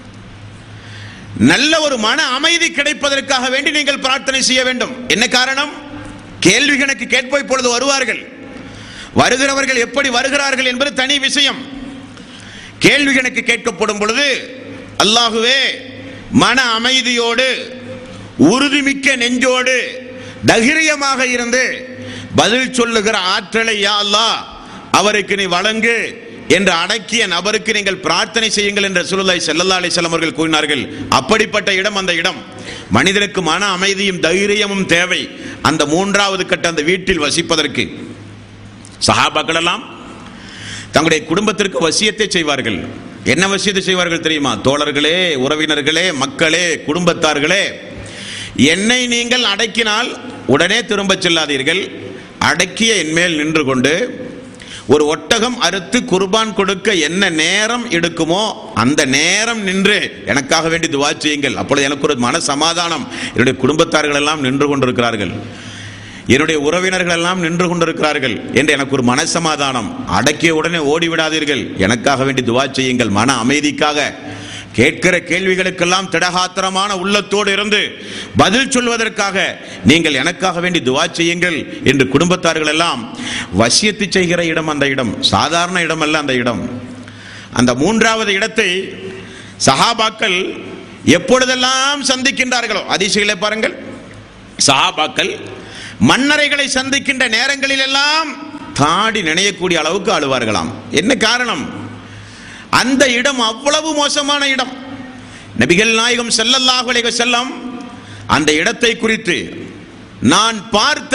நல்ல ஒரு மன அமைதி கிடைப்பதற்காக வேண்டி நீங்கள் பிரார்த்தனை செய்ய வேண்டும். என்ன காரணம்? கேள்வி கணக்கு கேட்போம். இப்பொழுது வருவார்கள். வருகிறவர்கள் எப்படி வருகிறார்கள் என்பது தனி விஷயம். கேள்வி கணக்கு கேட்கப்படும் பொழுது அல்லாஹுவே மன அமைதியோடு, உறுதிமிக்க நெஞ்சோடு, தைரியமாக இருந்து பதில் சொல்லுகிற ஆற்றலை யா அல்லாஹ் அவருக்கு நீ வழங்கு என்று அடக்கிய நபருக்கு நீங்கள் பிரார்த்தனை செய்யுங்கள் என்று ரசூலுல்லாஹி ஸல்லல்லாஹு அலைஹி வஸல்லம் அவர்கள் கூறினார்கள். அப்படிப்பட்ட இடம் அந்த இடம். மனிதனுக்கு மன அமைதியும் தைரியமும் தேவை அந்த 3வது கட்ட அந்த வீட்டில் வசிப்பதற்கு. சஹாபாக்கள் எல்லாம் தங்களுடைய குடும்பத்திற்கு வசியத்தை செய்வார்கள். என்ன வசியத்தை செய்வார்கள் தெரியுமா? தோழர்களே, உறவினர்களே, மக்களே, குடும்பத்தார்களே, என்னை நீங்கள் அடக்கினால் உடனே திரும்ப செல்லாதீர்கள். அடக்கிய என் மேல் நின்று கொண்டு ஒரு ஒட்டகம் அறுத்து குர்பான் கொடுக்க என்ன நேரம் எடுக்குமோ அந்த நேரம் நின்று எனக்காக வேண்டி துஆ செய்யுங்கள். அப்பொழுது எனக்கு ஒரு மன சமாதானம். என்னுடைய குடும்பத்தார்கள் எல்லாம் நின்று கொண்டிருக்கிறார்கள், என்னுடைய உறவினர்கள் எல்லாம் நின்று கொண்டிருக்கிறார்கள் என்று எனக்கு ஒரு மனசமாதானம். அடக்கிய உடனே ஓடிவிடாதீர்கள், எனக்காக வேண்டி துஆ செய்யுங்கள். மன அமைதிக்காக கேட்கிற கேள்விகளுக்கெல்லாம் திடகாத்திரமான உள்ளத்தோடு இருந்து பதில் சொல்வதற்காக நீங்கள் எனக்காக வேண்டி துஆ செய்யுங்கள் என்று குடும்பத்தார்கள் எல்லாம் வசியத்து செய்கிற இடம் அந்த இடம். சாதாரண இடம் அல்ல அந்த இடம். அந்த 3வது இடத்தை சஹாபாக்கள் எப்பொழுதெல்லாம் சந்திக்கின்றார்களோ, ஹதீஸ்களை பாருங்கள், சஹாபாக்கள் மன்னரைகளை சந்திக்கின்ற நேரங்களில் எல்லாம் தாடி நினையக்கூடிய அளவுக்கு அழுவார்களாம். என்ன காரணம்? அந்த இடம் அவ்வளவு மோசமான இடம். நபிகள் நாயகம் ஸல்லல்லாஹு அலைஹி வஸல்லம் அந்த இடத்தை குறித்து, நான் பார்த்த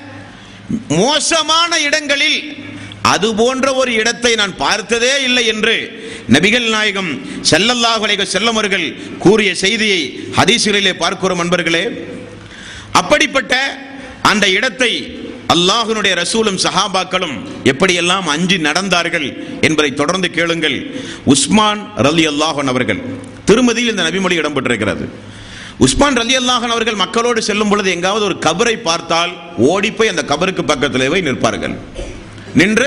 மோசமான இடங்களில் அது போன்ற ஒரு இடத்தை நான் பார்த்ததே இல்லை என்று நபிகள் நாயகம் ஸல்லல்லாஹு அலைஹி வஸல்லம் அவர்கள் கூறிய செய்தியை ஹதீஸ்களிலே பார்க்கிறோம். அன்பர்களே, அப்படிப்பட்ட அந்த இடத்தை அல்லாஹ்வுடைய ரசூலும் சஹாபாக்களும் எப்படியெல்லாம் அஞ்சி நடந்தார்கள் என்பதை தொடர்ந்து கேளுங்கள். உஸ்மான் ரலியல்லாஹு அன்ஹு அவர்கள், திருமதியில் இந்த நபிமொழி இடம்பெற்றிருக்கிறது. உஸ்மான் ரலியல்லாஹு அன்ஹு அவர்கள் மக்களோடு செல்லும் பொழுது எங்காவது ஒரு கபரை பார்த்தால் ஓடிப்போய் அந்த கபருக்கு பக்கத்திலே போய் நிற்பார்கள். நின்று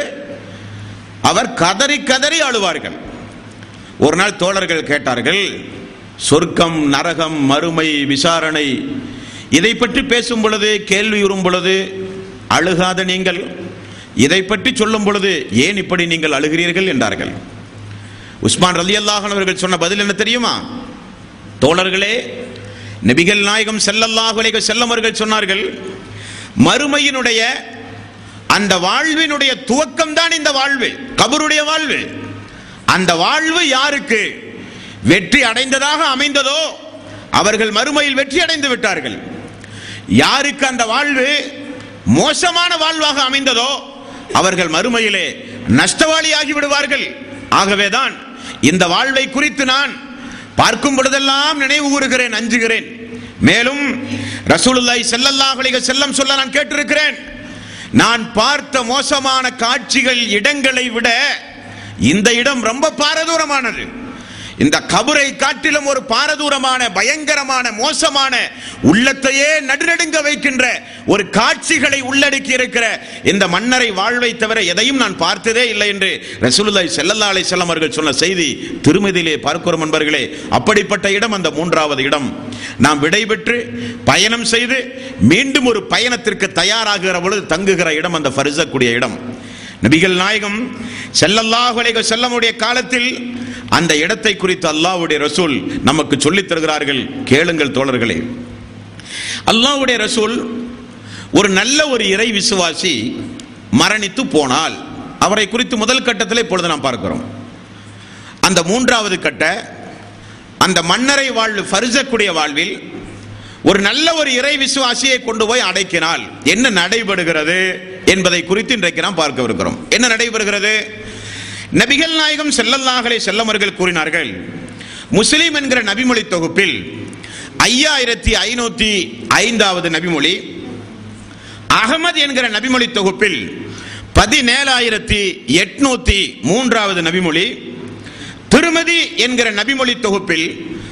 அவர் கதறி கதறி அழுவார்கள். ஒரு நாள் தோழர்கள் கேட்டார்கள், சொர்க்கம், நரகம், மறுமை, விசாரணை இதை பற்றி பேசும் பொழுது, கேள்வியுறும் பொழுது அழுகாத நீங்கள் இதை பற்றி சொல்லும் பொழுது ஏன் இப்படி நீங்கள் அழுகிறீர்கள் என்றார்கள். உஸ்மான் ரலியல்லாஹு அன்ஹு அவர்கள் சொன்ன பதில் என்ன தெரியுமா? தோழர்களே, நபிகள் நாயகம் ஸல்லல்லாஹு அலைஹி வஸல்லம் அவர்கள் சொன்னார்கள், மறுமையினுடைய அந்த வாழ்வினுடைய துவக்கம் தான் இந்த வாழ்வு, கபருடைய வாழ்வு. அந்த வாழ்வு யாருக்கு வெற்றி அடைந்ததாக அமைந்ததோ அவர்கள் மறுமையில் வெற்றி அடைந்து விட்டார்கள். யாருக்கு அந்த வாழ்வு மோசமான வாழ்வாக அமைந்ததோ அவர்கள் மறுமையிலே நஷ்டவாளியாகி விடுவார்கள். ஆகவேதான் இந்த வாழ்வை குறித்து நான் பார்க்கும் பொழுதெல்லாம் நினைவு கூறுகிறேன், அஞ்சுகிறேன். மேலும் ரசூலுல்லாஹி ஸல்லல்லாஹு அலைஹி வஸல்லம் சொல்ல நான் கேட்டிருக்கிறேன், நான் பார்த்த மோசமான காட்சிகள், இடங்களை விட இந்த இடம் ரொம்ப பாரதூரமானது. இந்த கபரை காட்டிலும் ஒரு பாரதூரமான, பயங்கரமான, மோசமான, உள்ளத்தையே நடுநடுங்க வைக்கின்ற ஒரு காட்சிகளை உள்ளடக்கி இருக்கிற இந்த மன்னரை வாழ்வை தவிர எதையும் நான் பார்த்ததே இல்லை என்று ரசூலுல்லாஹி ஸல்லல்லாஹு அலைஹி வஸல்லம் அவர்கள் சொன்ன செய்தி திருமதியிலே பார்க்கிறோம். அன்பர்களே, அப்படிப்பட்ட இடம் அந்த மூன்றாவது இடம். நாம் விடைபெற்று பயணம் செய்து மீண்டும் ஒரு பயணத்திற்கு தயாராகிற பொழுது தங்குகிற இடம் அந்த ஃபர்ஸக்கூடிய இடம். நபிகள் நாயகம் ஸல்லல்லாஹு அலைஹி வஸல்லம் உடைய காலத்தில் அந்த இடத்தை குறித்து அல்லாஹ்வுடைய ரசூல் நமக்கு சொல்லித் தருகிறார்கள். கேளுங்கள் தோழர்களே, அல்லாஹ்வுடைய ரசூல் ஒரு நல்ல ஒரு இறை விசுவாசி மரணித்து போனால் அவரை குறித்து முதல் கட்டத்தில் இப்பொழுது நாம் பார்க்கிறோம். அந்த மூன்றாவது கட்ட அந்த மன்னரை வாழ்வு, ஃபர்ஸக்கூடிய வாழ்வில் ஒரு நல்ல ஒரு இறை விசுவாசியை கொண்டு போய் அடைக்கினால் என்ன நடைபெறுகிறது என்பதை குறித்து இன்றைக்கு நாம் பார்க்க இருக்கிறோம். என்ன நடைபெறுகிறது? நபிகள் நாயகம் ஸல்லல்லாஹு அலைஹி வஸல்லம் அவர்கள் கூறினார்கள், முஸ்லிம் என்கிற நபிமொழி தொகுப்பில் 5505வது நபிமொழி, அகமது என்கிற நபிமொழி தொகுப்பில் 17803வது நபிமொழி, திருமதி என்கிற நபிமொழி தொகுப்பில்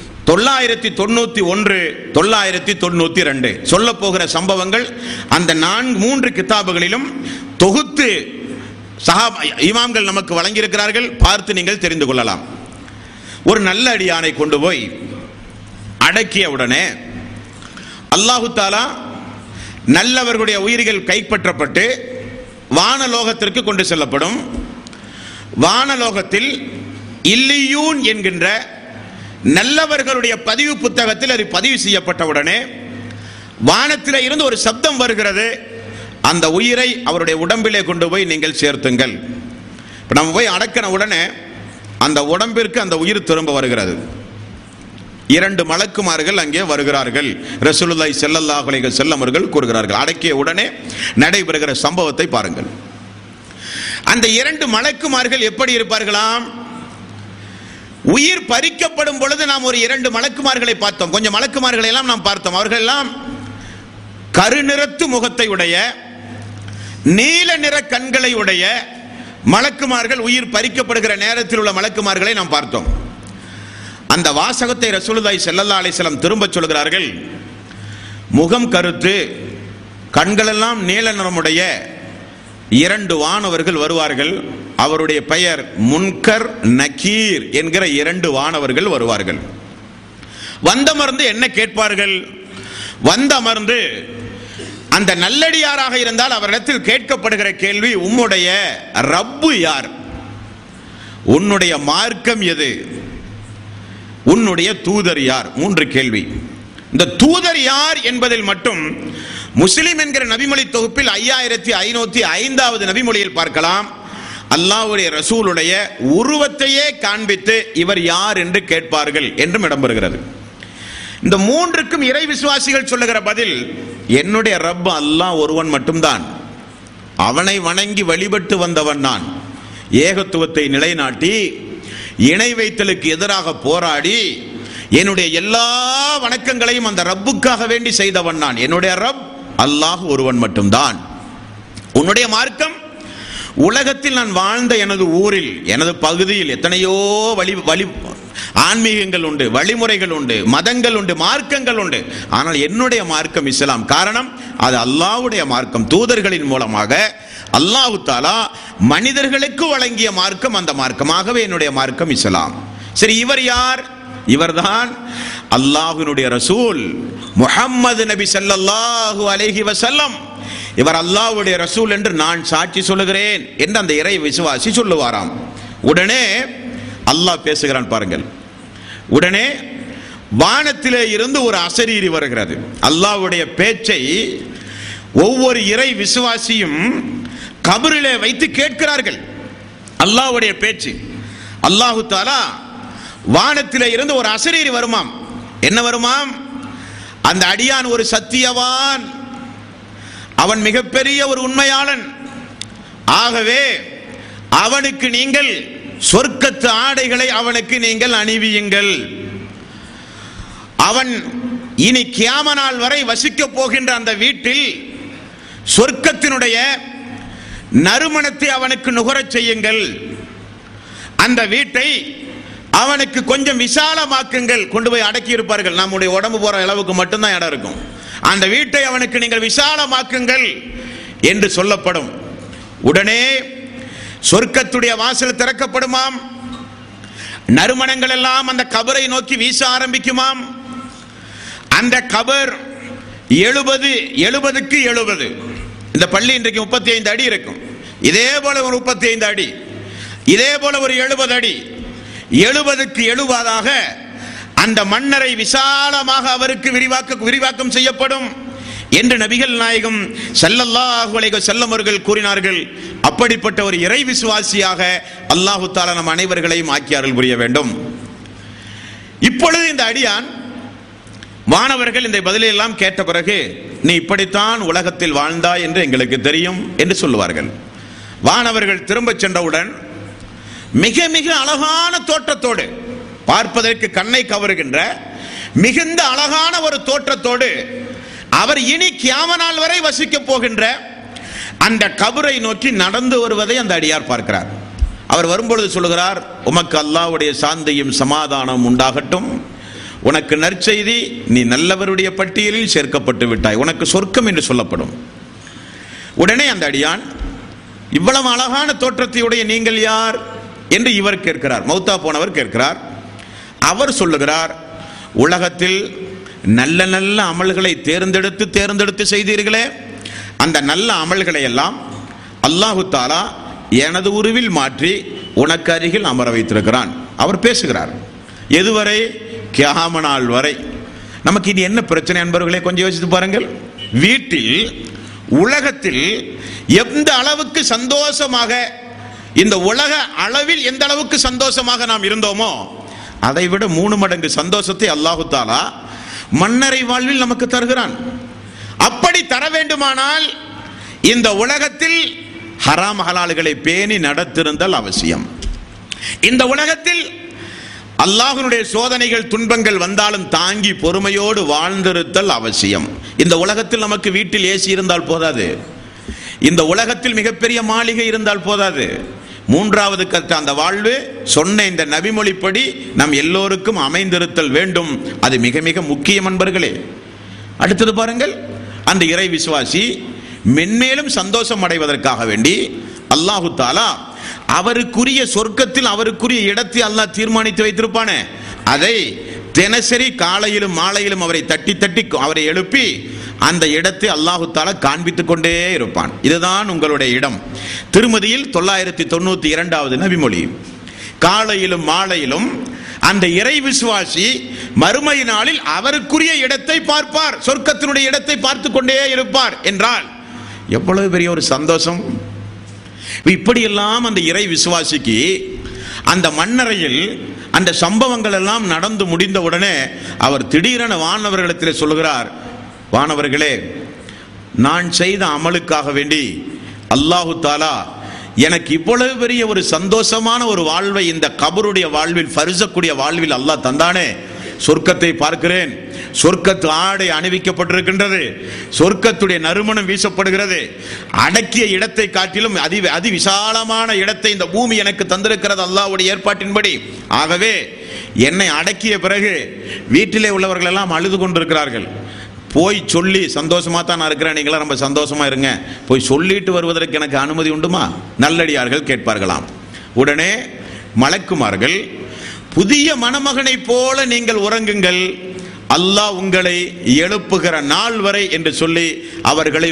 991 992 சொல்ல போகிற சம்பவங்கள் அந்த 3 கிதாபுகளிலும் தொகுத்து இமாம்கள் நமக்கு வழங்கியிருக்கிறார்கள். பார்த்து நீங்கள் தெரிந்து கொள்ளலாம். ஒரு நல்ல அடியானை கொண்டு போய் அடக்கிய உடனே அல்லாஹு தாலா நல்லவர்களுடைய உயிர்கள் கைப்பற்றப்பட்டு வானலோகத்திற்கு கொண்டு செல்லப்படும். வானலோகத்தில் இல்லியூன் என்கின்ற நல்லவர்களுடைய பதிவு புத்தகத்தில் அது பதிவு செய்யப்பட்டவுடனே வானத்திலே இருந்து ஒரு சப்தம் வருகிறது, அந்த உயிரை அவருடைய உடம்பிலே கொண்டு போய் நீங்கள் சேர்த்துங்கள். இப்போ நம்ம போய் அடக்கின உடனே அந்த உடம்பிற்கு அந்த உயிர் திரும்ப வருகிறது. 2 மலக்குமார்கள் அங்கே வருகிறார்கள். ரசூலுல்லாஹி ஸல்லல்லாஹு அலைஹி வஸல்லம் அவர்கள் கூறுகிறார்கள். அடக்கிய உடனே நடைபெறுகிற சம்பவத்தை பாருங்கள். அந்த 2 மலக்குமார்கள் எப்படி இருப்பார்களாம்? உயிர் பறிக்கப்படும் பொழுது நாம் ஒரு 2 மலக்குமார்களை பார்த்தோம். கொஞ்சம் மலக்குமார்களை எல்லாம் நாம் பார்த்தோம். அவர்கள் எல்லாம் கருநிறத்து முகத்தை உடைய, நீல நிற கண்களை உடைய மலக்குமார்கள். உயிர் பறிக்கப்படுகிற நேரத்தில் உள்ள மலக்குமார்களை நாம் பார்த்தோம். அந்த வாசகத்தை ரசூலுல்லாஹி ஸல்லல்லாஹு அலைஹி வஸல்லம் திரும்ப சொல்கிறார்கள். முகம் கருத்து, கண்களெல்லாம் நீல நிறமுடைய 2 வானவர்கள் வருவார்கள். அவருடைய பெயர் முன்கர், நக்கீர் என்கிற 2 வானவர்கள் வருவார்கள். வந்தமர்ந்து என்ன கேட்பார்கள்? வந்தமர்ந்து அந்த நல்லடியாராக இருந்தால் அவரிடத்தில் கேட்கப்படுகிற கேள்வி, உம்முடைய ரப்பு யார்? உன்னுடைய மார்க்கம் எது? உன்னுடைய தூதர் யார்? 3 கேள்வி. இந்த தூதர் யார் என்பதில் மட்டும் முஸ்லிம் என்கிற நபிமொழி தொகுப்பில் 5505வது நபிமொழியில் பார்க்கலாம். அல்லாஹ்வுடைய ரசூலுடைய உருவத்தையே காண்பித்து இவர் யார் என்று கேட்பார்கள் என்றும் இடம்பெறுகிறது. இந்த 3க்கும் இறை விசுவாசிகள் சொல்லுகிற பதில், என்னுடைய ரப் அல்லாஹ் ஒருவன் மட்டும்தான், அவனை வணங்கி வழிபட்டு வந்தவன் நான். ஏகத்துவத்தை நிலைநாட்டி இணை வைத்தலுக்கு எதிராக போராடி என்னுடைய எல்லா வணக்கங்களையும் அந்த ரப்புக்காக வேண்டி செய்தவன் நான். என்னுடைய ரப் அல்லாஹ் ஒருவன் மட்டும்தான். உன்னுடைய மார்க்கம், உலகத்தில் நான் வாழ்ந்த எனது ஊரில் எனது பகுதியில் எத்தனையோ வழி ஆன்மீகங்கள் உண்டு, வழிமுறைகள் உண்டு, மதங்கள் உண்டு, மார்க்கங்கள் உண்டு. ஆனால் என்னுடைய மார்க்கம் இஸ்லாம். காரணம், அது அல்லாஹ்வுடைய மார்க்கம். தூதர்களின் மூலமாக அல்லாஹ் தஆலா மனிதர்களுக்கு வழங்கிய மார்க்கம் அந்த மார்க்கமாகவே என்னுடைய மார்க்கம் இஸ்லாம். சரி, இவர் யார்? இவர்தான் அல்லாஹ்வினுடைய ரசூல் முஹம்மது நபி ஸல்லல்லாஹு அலைஹி வஸல்லம். இவர் அல்லாஹ்வுடைய ரசூல் என்று நான் சாட்சி சொல்லுகிறேன் என்று அந்த இறை விசுவாசி சொல்லுவாராம். உடனே அல்லாஹ் பேசுகிறான் பாருங்கள். உடனே வானத்திலே இருந்து ஒரு அசரீரி வருகிறது. அல்லாஹ்வுடைய பேச்சை ஒவ்வொரு இறை விசுவாசியும் கபரிலே வைத்து கேட்கிறார்கள். அல்லாஹ்வுடைய பேச்சு. அல்லாஹு தஆலா வானத்திலே இருந்து ஒரு அசரீரி வருமாம். என்ன வருமாம்? அந்த அடியான் ஒரு சத்தியவான், அவன் மிகப்பெரிய ஒரு உண்மையாளன். ஆகவே அவனுக்கு நீங்கள் சொர்க்கத்து ஆடைகளை அவனுக்கு நீங்கள் அணிவியுங்கள். அவன் இனி கியாம நாள் வரை வசிக்க போகின்ற அந்த வீட்டில் சொர்க்கத்தினுடைய நறுமணத்தை அவனுக்கு நுகரச் செய்யுங்கள். அந்த வீட்டை அவனுக்கு கொஞ்சம் விசாலமாக்குங்கள். கொண்டு போய் அடக்கி இருப்பார்கள், நம்முடைய உடம்பு போற அளவுக்கு மட்டும்தான் இடம் இருக்கும். அந்த வீட்டை அவனுக்கு நீங்கள் விசாலமாக்குங்கள் என்று சொல்லப்படும். உடனே சொர்க்கத்துடைய வாசல் திறக்கப்படுமாம். நறுமணங்கள் எல்லாம் அந்த கபரை நோக்கி வீச ஆரம்பிக்குமாம். அந்த கபர் 70க்கு 70. இந்த பள்ளி இன்றைக்கு 35 அடி இருக்கும். இதே போல ஒரு 35 அடி, இதே போல ஒரு 70 அடி, 70க்கு 70ஆக அந்த மன்னரை விசாலமாக அவருக்கு விரிவாக்கம் செய்யப்படும் என்று நபிகள் நாயகம் ஸல்லல்லாஹு அலைஹி வஸல்லம் அவர்கள் கூறினார்கள். அப்படிப்பட்ட ஒரு இறை விசுவாசியாக அல்லாஹு தஆலா நம் அனைவர்களையும் ஆக்கியார்கள் புரிய வேண்டும். இப்பொழுது இந்த அடியான் வானவர்கள் இந்த பதிலை எல்லாம் கேட்ட பிறகு, நீ இப்படித்தான் உலகத்தில் வாழ்ந்தாய் என்று எங்களுக்கு தெரியும் என்று சொல்லுவார்கள். வானவர்கள் திரும்ப சென்றவுடன் மிக மிக அழகான தோற்றத்தோடு, பார்ப்பதற்கு கண்ணை கவருகின்ற மிகுந்த அழகான ஒரு தோற்றத்தோடு அவர் இனி கியாம நாள் வரை வசிக்க போகின்ற அந்த கபரை நோக்கி நடந்து வருவதை அந்த அடியார் பார்க்கிறார். அவர் வரும்பொழுது சொல்லுகிறார், உமக்கு அல்லாஹ்வுடைய சாந்தியும் சமாதானம் உண்டாகட்டும். உனக்கு நற்செய்தி, நீ நல்லவருடைய பட்டியலில் சேர்க்கப்பட்டு விட்டாய், உனக்கு சொர்க்கம் என்று சொல்லப்படும். உடனே அந்த அடியான், இவ்வளவு அழகான தோற்றத்தையுடைய நீங்கள் யார் என்று இவர் கேட்கிறார். மௌத்தா போனவர் கேட்கிறார். அவர் சொல்லுகிறார், உலகத்தில் நல்ல நல்ல அமல்களை தேர்ந்தெடுத்து செய்தீர்களே, அந்த நல்ல அமல்களை எல்லாம் அல்லாஹு தஆலா எனது உருவில் மாற்றி உனக்கு அருகில் அமர வைத்திருக்கிறான். அவர் பேசுகிறார். எதுவரை? கியாம நாள் வரை. நமக்கு இது என்ன பிரச்சனை என்பவர்களே, கொஞ்சம் யோசித்து பாருங்கள். வீட்டில், உலகத்தில் எந்த அளவுக்கு சந்தோஷமாக, இந்த உலக அளவில் எந்த அளவுக்கு சந்தோஷமாக நாம் இருந்தோமோ அதை விட 3 மடங்கு சந்தோஷத்தை அல்லாஹு தஆலா மன்னரை வாழ்வில் நமக்கு தருகிறான். அப்படி தர வேண்டுமானால் இந்த உலகத்தில் ஹராம் ஹலால்களை பேணி நடத்திருந்தல் அவசியம். இந்த உலகத்தில் அல்லாஹ்வுடைய சோதனைகள் துன்பங்கள் வந்தாலும் தாங்கி பொறுமையோடு வாழ்ந்திருத்தல் அவசியம். இந்த உலகத்தில் நமக்கு வீட்டில் ஏசி இருந்தால் போதாது, இந்த உலகத்தில் மிகப்பெரிய மாளிகை இருந்தால் போதாது. 3வது கட்ட அந்த வாழ்வு சொன்ன இந்த நபிமொழிப்படி நம் எல்லோருக்கும் அமைந்திருத்தல் வேண்டும். அது மிக மிக முக்கியம் அன்பர்களே. அடுத்தது பாருங்கள், அந்த இறை விசுவாசி மென்மேலும் சந்தோஷம் அடைவதற்காக வேண்டி அல்லாஹு தஆலா அவருக்குரிய சொர்க்கத்தில் அவருக்குரிய இடத்தை அல்லாஹ் தீர்மானித்து வைத்திருப்பானே, அதை தினசரி காலையிலும் மாலையிலும் அவரை தட்டி அவரை எழுப்பி அந்த இடத்தை அல்லாஹு தஆலா காண்பித்துக் கொண்டே இருப்பான். இதுதான் உங்களுடைய இடம். திருமதியில் 992வது நபிமொழி. காலையிலும் மாலையிலும் அந்த இறை விசுவாசி மறுமை நாளில் அவருக்குரிய இடத்தை பார்ப்பார், சொர்க்கத்தினுடைய இடத்தை பார்த்து கொண்டே இருப்பார் என்றால் எவ்வளவு பெரிய ஒரு சந்தோஷம். இப்படியெல்லாம் அந்த இறை விசுவாசிக்கு அந்த மண்ணறையில் அந்த சம்பவங்கள் எல்லாம் நடந்து முடிந்தவுடனே அவர் திடீரென வானவர்களிடத்தில் சொல்லுகிறார், வானவர்களே, நான் செய்த அமலுக்காக வேண்டி அல்லாஹு தாலா எனக்கு இவ்வளவு பெரிய ஒரு சந்தோஷமான ஒரு வாழ்வை இந்த கபருடைய வாழ்வில், பரிசக்கூடிய வாழ்வில் அல்லாஹ் தந்தானே, சொர்க்கத்தை பார்க்கிறேன், சொர்க்கத்து ஆடை அணிவிக்கப்பட்டிருக்கின்றது, சொர்க்கத்துடைய நறுமணம் வீசப்படுகிறது, அடக்கிய இடத்தை காட்டிலும் அதி விசாலமான இடத்தை இந்த பூமி எனக்கு தந்திருக்கிறது அல்லாஹ்வுடைய ஏற்பாட்டின்படி. ஆகவே என்னை அடக்கிய பிறகு வீட்டிலே உள்ளவர்கள் எல்லாம் அழுது கொண்டிருக்கிறார்கள். போய் சொல்லி சந்தோஷமா தான் நான் இருக்கிறேன், நீங்களா ரொம்ப சந்தோஷமா இருங்க, போய் சொல்லிட்டு வருவதற்கு எனக்கு அனுமதி உண்டுமா? நல்லடியார்கள் கேட்பார்களாம். உடனே மலக்குமார்கள், புதிய மணமகனை போல நீங்கள் உறங்குங்கள், அல்லாஹ் உங்களை எழுப்புகிற நாள் வரை என்று சொல்லி அவர்களை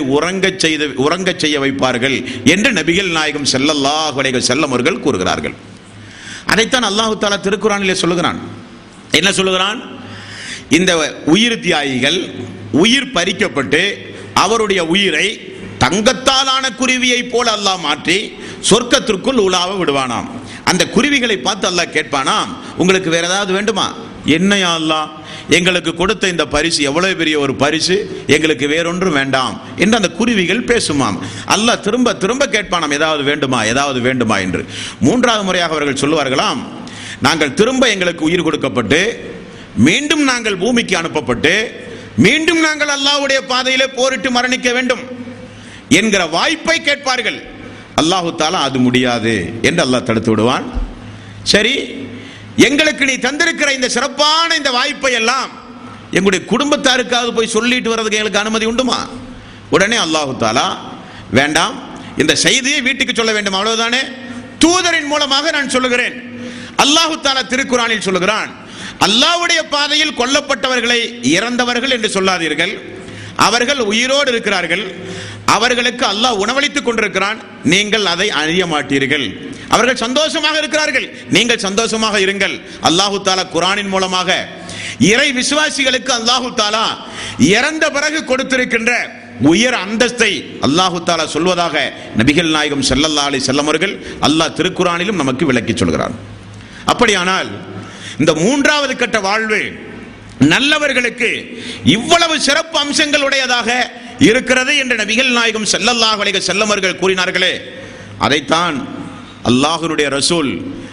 உறங்க செய்ய வைப்பார்கள் என்று நபிகள் நாயகம் ஸல்லல்லாஹு அலைஹி வஸல்லம் அவர்கள் கூறுகிறார்கள். அதைத்தான் அல்லாஹ் தஆலா திருக்குர்ஆனிலே சொல்லுகிறான். என்ன சொல்லுகிறான்? இந்த உயிர் தியாகிகள் உயிர் பறிக்கப்பட்டு அவருடைய உயிரை தங்கத்தாலான குருவியை போல அல்லாஹ் மாற்றி சொர்க்கத்திற்குள் உலாவ விடுவானாம். அந்த குருவிகளை பார்த்து அல்லாஹ் கேட்பானாம், உங்களுக்கு வேற ஏதாவது வேண்டுமா? என்னையா அல்லாஹ், எங்களுக்கு கொடுத்த இந்த பரிசு எவ்வளவு பெரிய ஒரு பரிசு, எங்களுக்கு வேறொன்றும் வேண்டாம் என்று அந்த குருவிகள் பேசுமாம். அல்லாஹ் திரும்ப திரும்ப கேட்பானாம், ஏதாவது வேண்டுமா, ஏதாவது வேண்டுமா என்று. மூன்றாவது முறையாக அவர்கள் சொல்லுவார்களாம், நாங்கள் திரும்ப எங்களுக்கு உயிர் கொடுக்கப்பட்டு மீண்டும் நாங்கள் பூமிக்கு அனுப்பப்பட்டு மீண்டும் நாங்கள் அல்லாஹ்வுடைய பாதையிலே போரிட்டு மரணிக்க வேண்டும் என்கிற வாய்ப்பை கேட்பார்கள். அல்லாஹு தஆலா அது முடியாது என்று அல்லாஹ் தடுத்து விடுவான். சரி, எங்களுக்கு நீ தந்திருக்கிற இந்த சிறப்பான இந்த வாய்ப்பை எல்லாம் எங்களுடைய குடும்பத்தாருக்காவது போய் சொல்லிட்டு வர்றதுக்கு எங்களுக்கு அனுமதி உண்டுமா? உடனே அல்லாஹு தஆலா, வேண்டாம், இந்த செய்தியை வீட்டுக்கு சொல்ல வேண்டும், அவ்வளவுதானே, தூதரின் மூலமாக நான் சொல்லுகிறேன். அல்லாஹு தஆலா திருக்குர்ஆனில் சொல்லுகிறான், அல்லாஹ்வுடைய பாதையில் கொல்லப்பட்டவர்களை இறந்தவர்கள் என்று சொல்லாதீர்கள், அவர்கள் உயிரோடு இருக்கிறார்கள், அவர்களுக்கு அல்லாஹ் உணவளித்துக் கொண்டிருக்கிறான், நீங்கள் அதை அறிய மாட்டீர்கள். அவர்கள் சந்தோஷமாக இருக்கிறார்கள், நீங்கள் சந்தோஷமாக இருங்கள். அல்லாஹு தஆலா குர்ஆனின் மூலமாக இறை விசுவாசிகளுக்கு அல்லாஹு தஆலா இறந்த பிறகு கொடுத்திருக்கின்ற உயர் அந்தஸ்தை அல்லாஹு தஆலா சொல்வதாக நபிகள் நாயகம் ஸல்லல்லாஹு அலைஹி வஸல்லம் அவர்கள் அல்லாஹ் திருக்குர்ஆனிலும் நமக்கு விளக்கி சொல்கிறார். அப்படியானால் இந்த மூன்றாவது கட்ட வாழ்வு நல்லவர்களுக்கு இவ்வளவு சிறப்பு அம்சங்கள் உடையதாக இருக்கிறது என்று நபிகள் நாயகம் ஸல்லல்லாஹு அலைஹி வஸல்லம் அவர்கள் கூறினார்களே, அதைத்தான் அல்லாஹ்வுடைய ரசூல்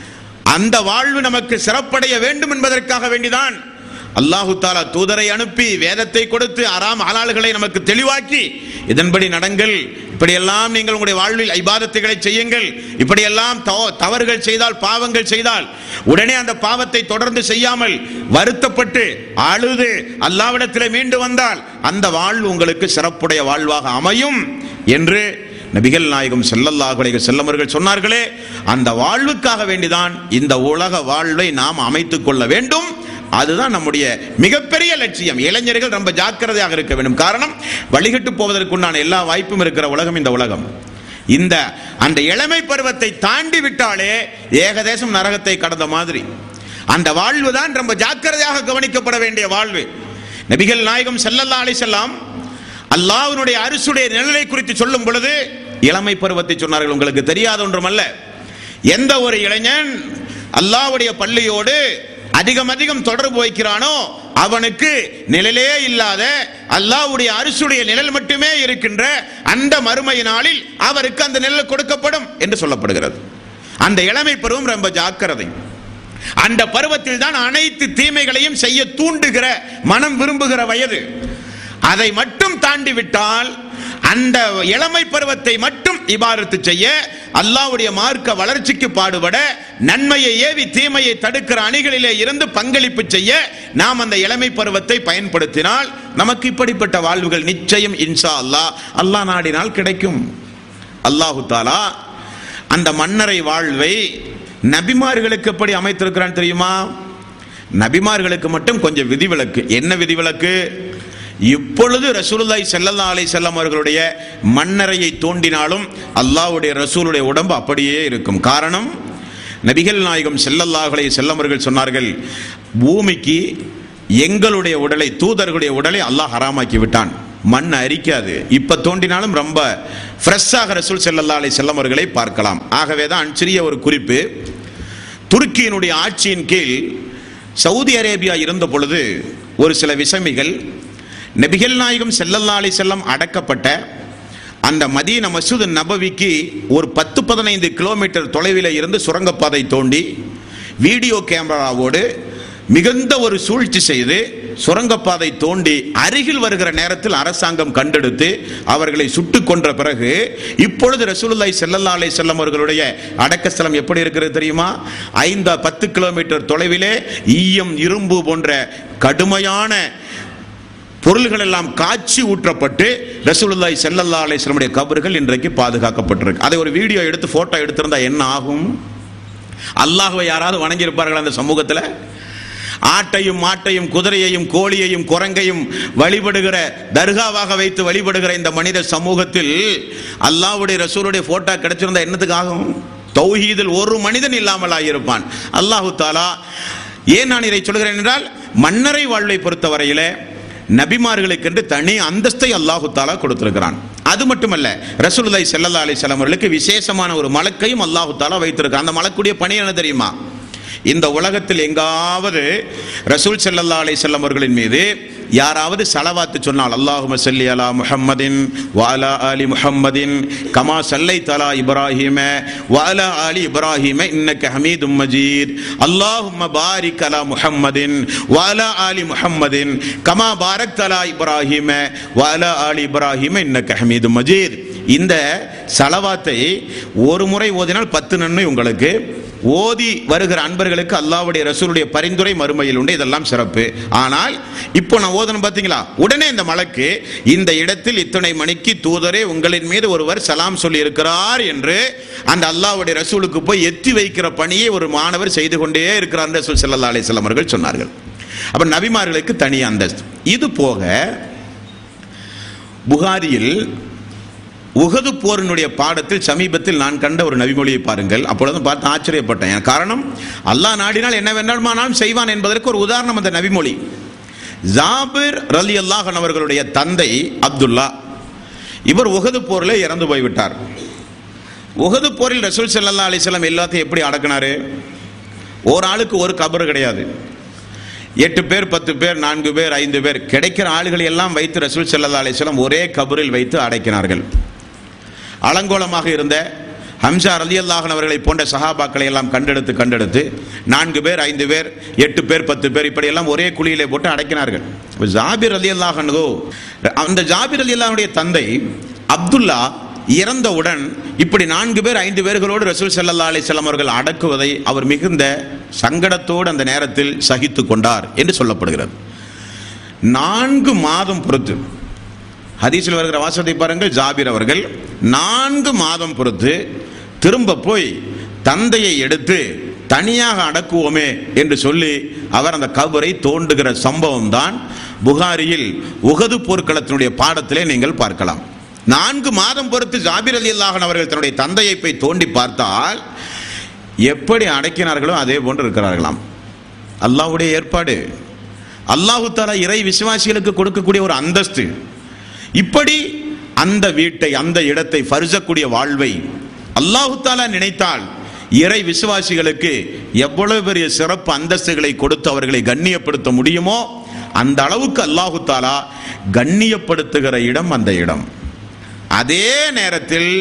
அந்த வாழ்வு நமக்கு சிறப்படைய வேண்டும் என்பதற்காக வேண்டிதான் அல்லாஹு தஆலா தூதரை அனுப்பி வேதத்தை கொடுத்து ஹராம் ஹலால்களை நமக்கு தெளிவாக்கி, இதன்படி நடங்கள், இப்படியெல்லாம் நீங்கள் உங்களுடைய வாழ்வில் இபாதத்துகளை செய்யுங்கள், இப்படியெல்லாம் தவறுகள் செய்தால், பாவங்கள் செய்தால் உடனே அந்த பாவத்தை தொடர்ந்து செய்யாமல் வருத்தப்பட்டு அழுது அல்லாஹ்விடத்தில் மீண்டு வந்தால் அந்த வாழ்வு உங்களுக்கு சிறப்புடைய வாழ்வாக அமையும் என்று நபிகள் நாயகம் ஸல்லல்லாஹு அலைஹி வஸல்லம் அவர்கள் சொன்னார்களே. அந்த வாழ்வுக்காக வேண்டிதான் இந்த உலக வாழ்வை நாம் அமைத்துக் கொள்ள வேண்டும். அதுதான் நம்முடைய மிகப்பெரிய லட்சியம். இளைஞர்கள் ரொம்ப ஜாக்கிரதையாக இருக்க வேண்டும். காரணம், வழிகட்டு போவதற்குண்டான எல்லா வாய்ப்பும் இருக்கிற உலகம் இந்த உலகம். இந்த அந்த இளமை பருவத்தை தாண்டி விட்டாலே ஏகதேசம் நரகத்தை கடந்த மாதிரி. அந்த வாழ்வு தான் ரொம்ப ஜாக்கிரதையாக கவனிக்கப்பட வேண்டிய வாழ்வு. நபிகள் நாயகம் ஸல்லல்லாஹு அலைஹி வஸல்லம் அல்லாஹ்வுடைய அரிசுடைய நிழலை குறித்து சொல்லும் பொழுது இளமை பருவத்தை சொன்னார்கள். உங்களுக்கு தெரியாத ஒன்றுமல்ல, எந்த ஒரு இளைஞன் அல்லாஹ்வுடைய பள்ளியோடு அதிகம் தொடர்பு வைக்கிறானோ அவனுக்கு நிழலே இல்லாத அல்லாஹ்வுடைய அரிசுடைய நிழல் மட்டுமே இருக்கின்ற அந்த மறுமை நாளில் அவருக்கு அந்த நிழல் கொடுக்கப்படும் என்று சொல்லப்படுகிறது. அந்த இளமை பருவம் ரொம்ப ஜாக்கிரதை. அந்த பருவத்தில் தான் அனைத்து தீமைகளையும் செய்ய தூண்டுகிற, மனம் விரும்புகிற வயது. அதை மட்டும் தாண்டி விட்டால் அந்த இளமை பருவத்தை மட்டும் இபாதத்து செய்ய, அல்லாஹ்வுடைய மார்க்க வளர்ச்சிக்கு பாடுபட, நன்மையை ஏவி தீமையை தடுக்கிற அணிகளிலே இருந்து பங்களிப்பு செய்ய நாம் அந்த இளமை பருவத்தை பயன்படுத்தினால் நமக்கு இப்படிப்பட்ட வாழ்வுகள் நிச்சயம் இன்ஷா அல்லாஹ், அல்லாஹ் நாடினால் கிடைக்கும். அல்லாஹு தஆலா அந்த மன்னரை வாழ்வை நபிமார்களுக்கு எப்படி அமைத்திருக்கிறான் தெரியுமா? நபிமார்களுக்கு மட்டும் கொஞ்சம் விதிவிலக்கு. என்ன விதிவிலக்கு? இப்பொழுது ரசூலுல்லாஹி ஸல்லல்லாஹு அலைஹி வஸல்லம் அவர்களுடைய மன்னரையை தோண்டினாலும் அல்லாஹ்வுடைய ரசூலுடைய உடம்பு அப்படியே இருக்கும். காரணம், நபிகள் நாயகம் ஸல்லல்லாஹு அலைஹி வஸல்லம் அவர்கள் சொன்னார்கள், பூமிக்கு எங்களுடைய உடலை, தூதர்களுடைய உடலை அல்லாஹ் ஹராமாக்கி விட்டான், மண் அரிக்காது, இப்ப தோண்டினாலும் ரொம்ப ஃப்ரெஷ்ஷாக ரசூல் ஸல்லல்லாஹு அலைஹி வஸல்லம் அவர்களை பார்க்கலாம். ஆகவேதான் சிறிய ஒரு குறிப்பு, துருக்கியினுடைய ஆட்சியின் கீழ் சவுதி அரேபியா இருந்த பொழுது ஒரு சில விசமிகள் நபிகள் நாயகம் ஸல்லல்லாஹு அலைஹி வஸல்லம் அடக்கப்பட்ட அந்த மதீனா மஸ்ஜித் நபவிக்கு ஒரு 10-15 கிலோமீட்டர் தொலைவில் இருந்து சுரங்கப்பாதை தோண்டி வீடியோ கேமராவோடு மிகுந்த ஒரு சூழ்ச்சி செய்து சுரங்கப்பாதை தோண்டி அருகில் வருகிற நேரத்தில் அரசாங்கம் கண்டெடுத்து அவர்களை சுட்டுக் கொன்ற பிறகு இப்பொழுது ரசூலுல்லாஹி ஸல்லல்லாஹு அலைஹி வஸல்லம் அவர்களுடைய அடக்கஸ்தலம் எப்படி இருக்கிறது தெரியுமா? 5-10 கிலோமீட்டர் தொலைவிலே ஈயம், இரும்பு போன்ற கடுமையான பொருள்கள் எல்லாம் காட்சி ஊற்றப்பட்டு ரசூலுல்லாஹி ஸல்லல்லாஹு அலைஹி வஸல்லம் கபர்கள் இன்றைக்கு பாதுகாக்கப்பட்டிருக்கு. அதை ஒரு வீடியோ எடுத்து போட்டோ எடுத்திருந்தா என்ன ஆகும்? அல்லாஹ்வை யாராவது வணங்கி இருப்பார்கள் அந்த சமூகத்தில்? ஆட்டையும் மாட்டையும் குதிரையையும் கோழியையும் குரங்கையும் வழிபடுகிற, தர்காவாக வைத்து வழிபடுகிற இந்த மனித சமூகத்தில் அல்லாஹ்வுடைய ரசூலுடைய போட்டோ கிடைச்சிருந்தா என்னத்துக்கு ஆகும்? தௌஹீதில் ஒரு மனிதன் இல்லாமல் ஆகியிருப்பான். அல்லாஹு தாலா, ஏன் நான் இதை சொல்கிறேன் என்றால், மன்னரை வாழ்வை பொறுத்தவரையிலே நபிமார்களுக்கென்று தனி அந்தஸ்தை அல்லாஹு தாலா கொடுத்திருக்கிறான். அது மட்டுமல்ல, ரசூலுல்லாஹி ஸல்லல்லாஹு அலைஹி வஸல்லம் அவர்களுக்கு விசேஷமான ஒரு மலக்கையும் அல்லாஹு தாலா வைத்திருக்கிறான். அந்த மலக்குடைய பணி என்ன தெரியுமா? இந்த உலகத்தில் எங்காவது ரசூல் ஸல்லல்லாஹு அலைஹி வஸல்லம் அவர்களின் மீது யாராவது ஸலவாத் சொன்னால், அல்லாஹும்ம ஸல்லி அலா முஹம்மதின் வ அலா ஆலி முஹம்மதின் கமா ஸல்லைத அலா இப்ராஹீம வ அலா ஆலி இப்ராஹீம இன்னக ஹமீதும் மஜீத், அல்லாஹும்ம பாரிக் அலா முஹம்மதின் வ அலா ஆலி முஹம்மதின் கமா பாரக்த அலா இப்ராஹீம வ அலா ஆலி இப்ராஹீம இன்னக ஹமீதும் மஜீத். இந்த ஸலவாத்தை ஒரு முறை ஓதினால் 10 நன்மை உங்களுக்கு. ஓதி வருகிற அன்பர்களுக்கு அல்லாஹ்வுடைய ரசூலுடைய பரிந்துரை மறுமையில் உண்டு. இதெல்லாம் சிறப்பு. ஆனால் இப்போ நான் ஓதணும் பார்த்தீங்களா, உடனே இந்த மலக்கு இந்த இடத்தில் இத்தனை மணிக்கு தூதரே உங்களின் மீது ஒருவர் சலாம் சொல்லி இருக்கிறார் என்று அந்த அல்லாஹ்வுடைய ரசூலுக்கு போய் எத்தி வைக்கிற பணியை ஒரு மாணவர் செய்து கொண்டே இருக்கிறார் ரசூல் ஸல்லல்லாஹு அலைஹி வஸல்லம் அவர்கள் சொன்னார்கள். அப்ப நபிமார்களுக்கு தனி அந்தஸ்து. இது போக புகாரியில் உஹது போரினுடைய பாடத்தில் சமீபத்தில் நான் கண்ட ஒரு நபிமொழியை பாருங்கள். அப்பொழுது பார்த்து ஆச்சரியப்பட்டேன். காரணம், அல்லாஹ் நாடினால் என்ன வேண்டுமானாலும் செய்வான் என்பதற்கு ஒரு உதாரணம் அந்த நபிமொழி. ஜாபிர் ரலியல்லாஹு அன்ஹு அவர்களுடைய தந்தை அப்துல்லா, இவர் உஹது போரில் இறந்து போய்விட்டார். உஹது போரில் ரசூல் ஸல்லல்லாஹு அலைஹி வஸல்லம் எல்லாத்தையும் எப்படி அடக்கினாரு? ஒரு ஆளுக்கு ஒரு கபர் கிடையாது. 8 பேர் 10 பேர் 4 பேர் 5 பேர் கிடைக்கிற ஆளுகளை எல்லாம் வைத்து ரசூல் ஸல்லல்லாஹு அலைஹி வஸல்லம் ஒரே கபரில் வைத்து அடக்கினார்கள். அலங்கோலமாக இருந்த ஹம்சா ரலியல்லாஹு அன்ஹு அவர்களை போன்ற சஹாபாக்களை எல்லாம் கண்டெடுத்து 4 பேர் 5 பேர் 8 பேர் 10 பேர் இப்படி எல்லாம் ஒரே குழியிலே போட்டு அடைக்கினார்கள். ஜாபிர் ரலியல்லாஹு அன்ஹு, அந்த ஜாபிர் ரலியல்லாஹு அன்ஹுடைய தந்தை அப்துல்லா இறந்தவுடன் இப்படி 4 பேர் 5 பேர்களோடு ரசூல் ஸல்லல்லாஹு அலைஹி வஸல்லம் அவர்கள் அடக்குவதை அவர் மிகுந்த சங்கடத்தோடு அந்த நேரத்தில் சகித்து கொண்டார் என்று சொல்லப்படுகிறது. 4 மாதம் பொறுத்து, ஹதீஸில் வருகிற வாசகத்தை பாருங்கள், ஜாபிர் அவர்கள் 4 மாதம் பொறுத்து திரும்ப போய் தந்தையை எடுத்து தனியாக அடக்குவோமே என்று சொல்லி அவர் அந்த கபரை தோண்டுகிற சம்பவம் தான் புகாரியில் உஹது போர்க்களத்தினுடைய பாடத்திலே நீங்கள் பார்க்கலாம். 4 மாதம் பொறுத்து ஜாபிர் ரலியல்லாஹு அன்ஹு அவர்கள் தன்னுடைய தந்தையை போய் தோண்டி பார்த்தால் எப்படி அடக்கினார்களோ அதே போன்று இருக்கிறார்களாம். அல்லாஹ்வுடைய ஏற்பாடு, அல்லாஹு தஆலா இறை விசுவாசிகளுக்கு கொடுக்கக்கூடிய ஒரு அந்தஸ்து. இப்படி அந்த வீட்டை, அந்த இடத்தை, ஃபர்ஸக்கூடிய வாழ்வை அல்லாஹு தஆலா நினைத்தால் இறை விசுவாசிகளுக்கு எவ்வளவு பெரிய சிறப்பு அந்தஸ்துகளை கொடுத்து அவர்களை கண்ணியப்படுத்த முடியுமோ அந்த அளவுக்கு அல்லாஹு தஆலா கண்ணியப்படுத்துகிற இடம் அந்த இடம். அதே நேரத்தில்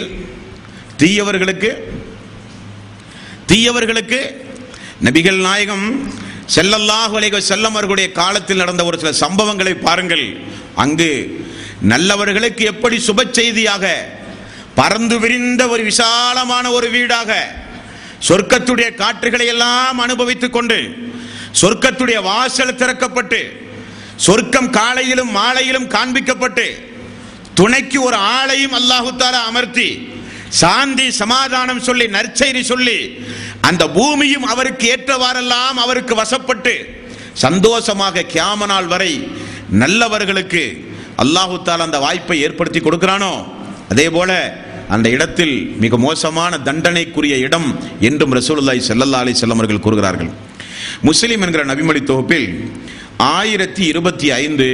தீயவர்களுக்கு நபிகள் நாயகம் ஸல்லல்லாஹு அலைஹி வஸல்லம் அவர்களுடைய காலத்தில் நடந்த ஒரு சில சம்பவங்களை பாருங்கள். அங்கு நல்லவர்களுக்கு எப்படி சுப செய்தியாக பறந்து விரிந்த ஒரு விசாலமான ஒரு வீடாக சொர்க்கத்துடைய காற்றுகளை எல்லாம் அனுபவித்துக் கொண்டு சொர்க்கத்துடைய வாசல் திறக்கப்பட்டு சொர்க்கம் காலையிலும் மாலையிலும் காண்பிக்கப்பட்டு துணைக்கு ஒரு ஆளையும் அல்லாஹு தஆலா அமர்த்தி சாந்தி சமாதானம் சொல்லி நற்செய்தி சொல்லி அந்த பூமியும் அவருக்கு ஏற்றவாறெல்லாம் அவருக்கு வசப்பட்டு சந்தோஷமாக கியாம நாள் வரை நல்லவர்களுக்கு அல்லாஹு தஆலா அந்த வாய்ப்பை ஏற்படுத்தி கொடுக்கிறானோ, அதே போல அந்த இடத்தில் மிக மோசமான தண்டனைக்குரிய இடம் என்றும் ரசூலுல்லாஹி ஸல்லல்லாஹு அலைஹி வஸல்லம் அவர்கள் கூறுகிறார்கள். முஸ்லிம் என்கிற நபிமொழி தொகுப்பில் 1025,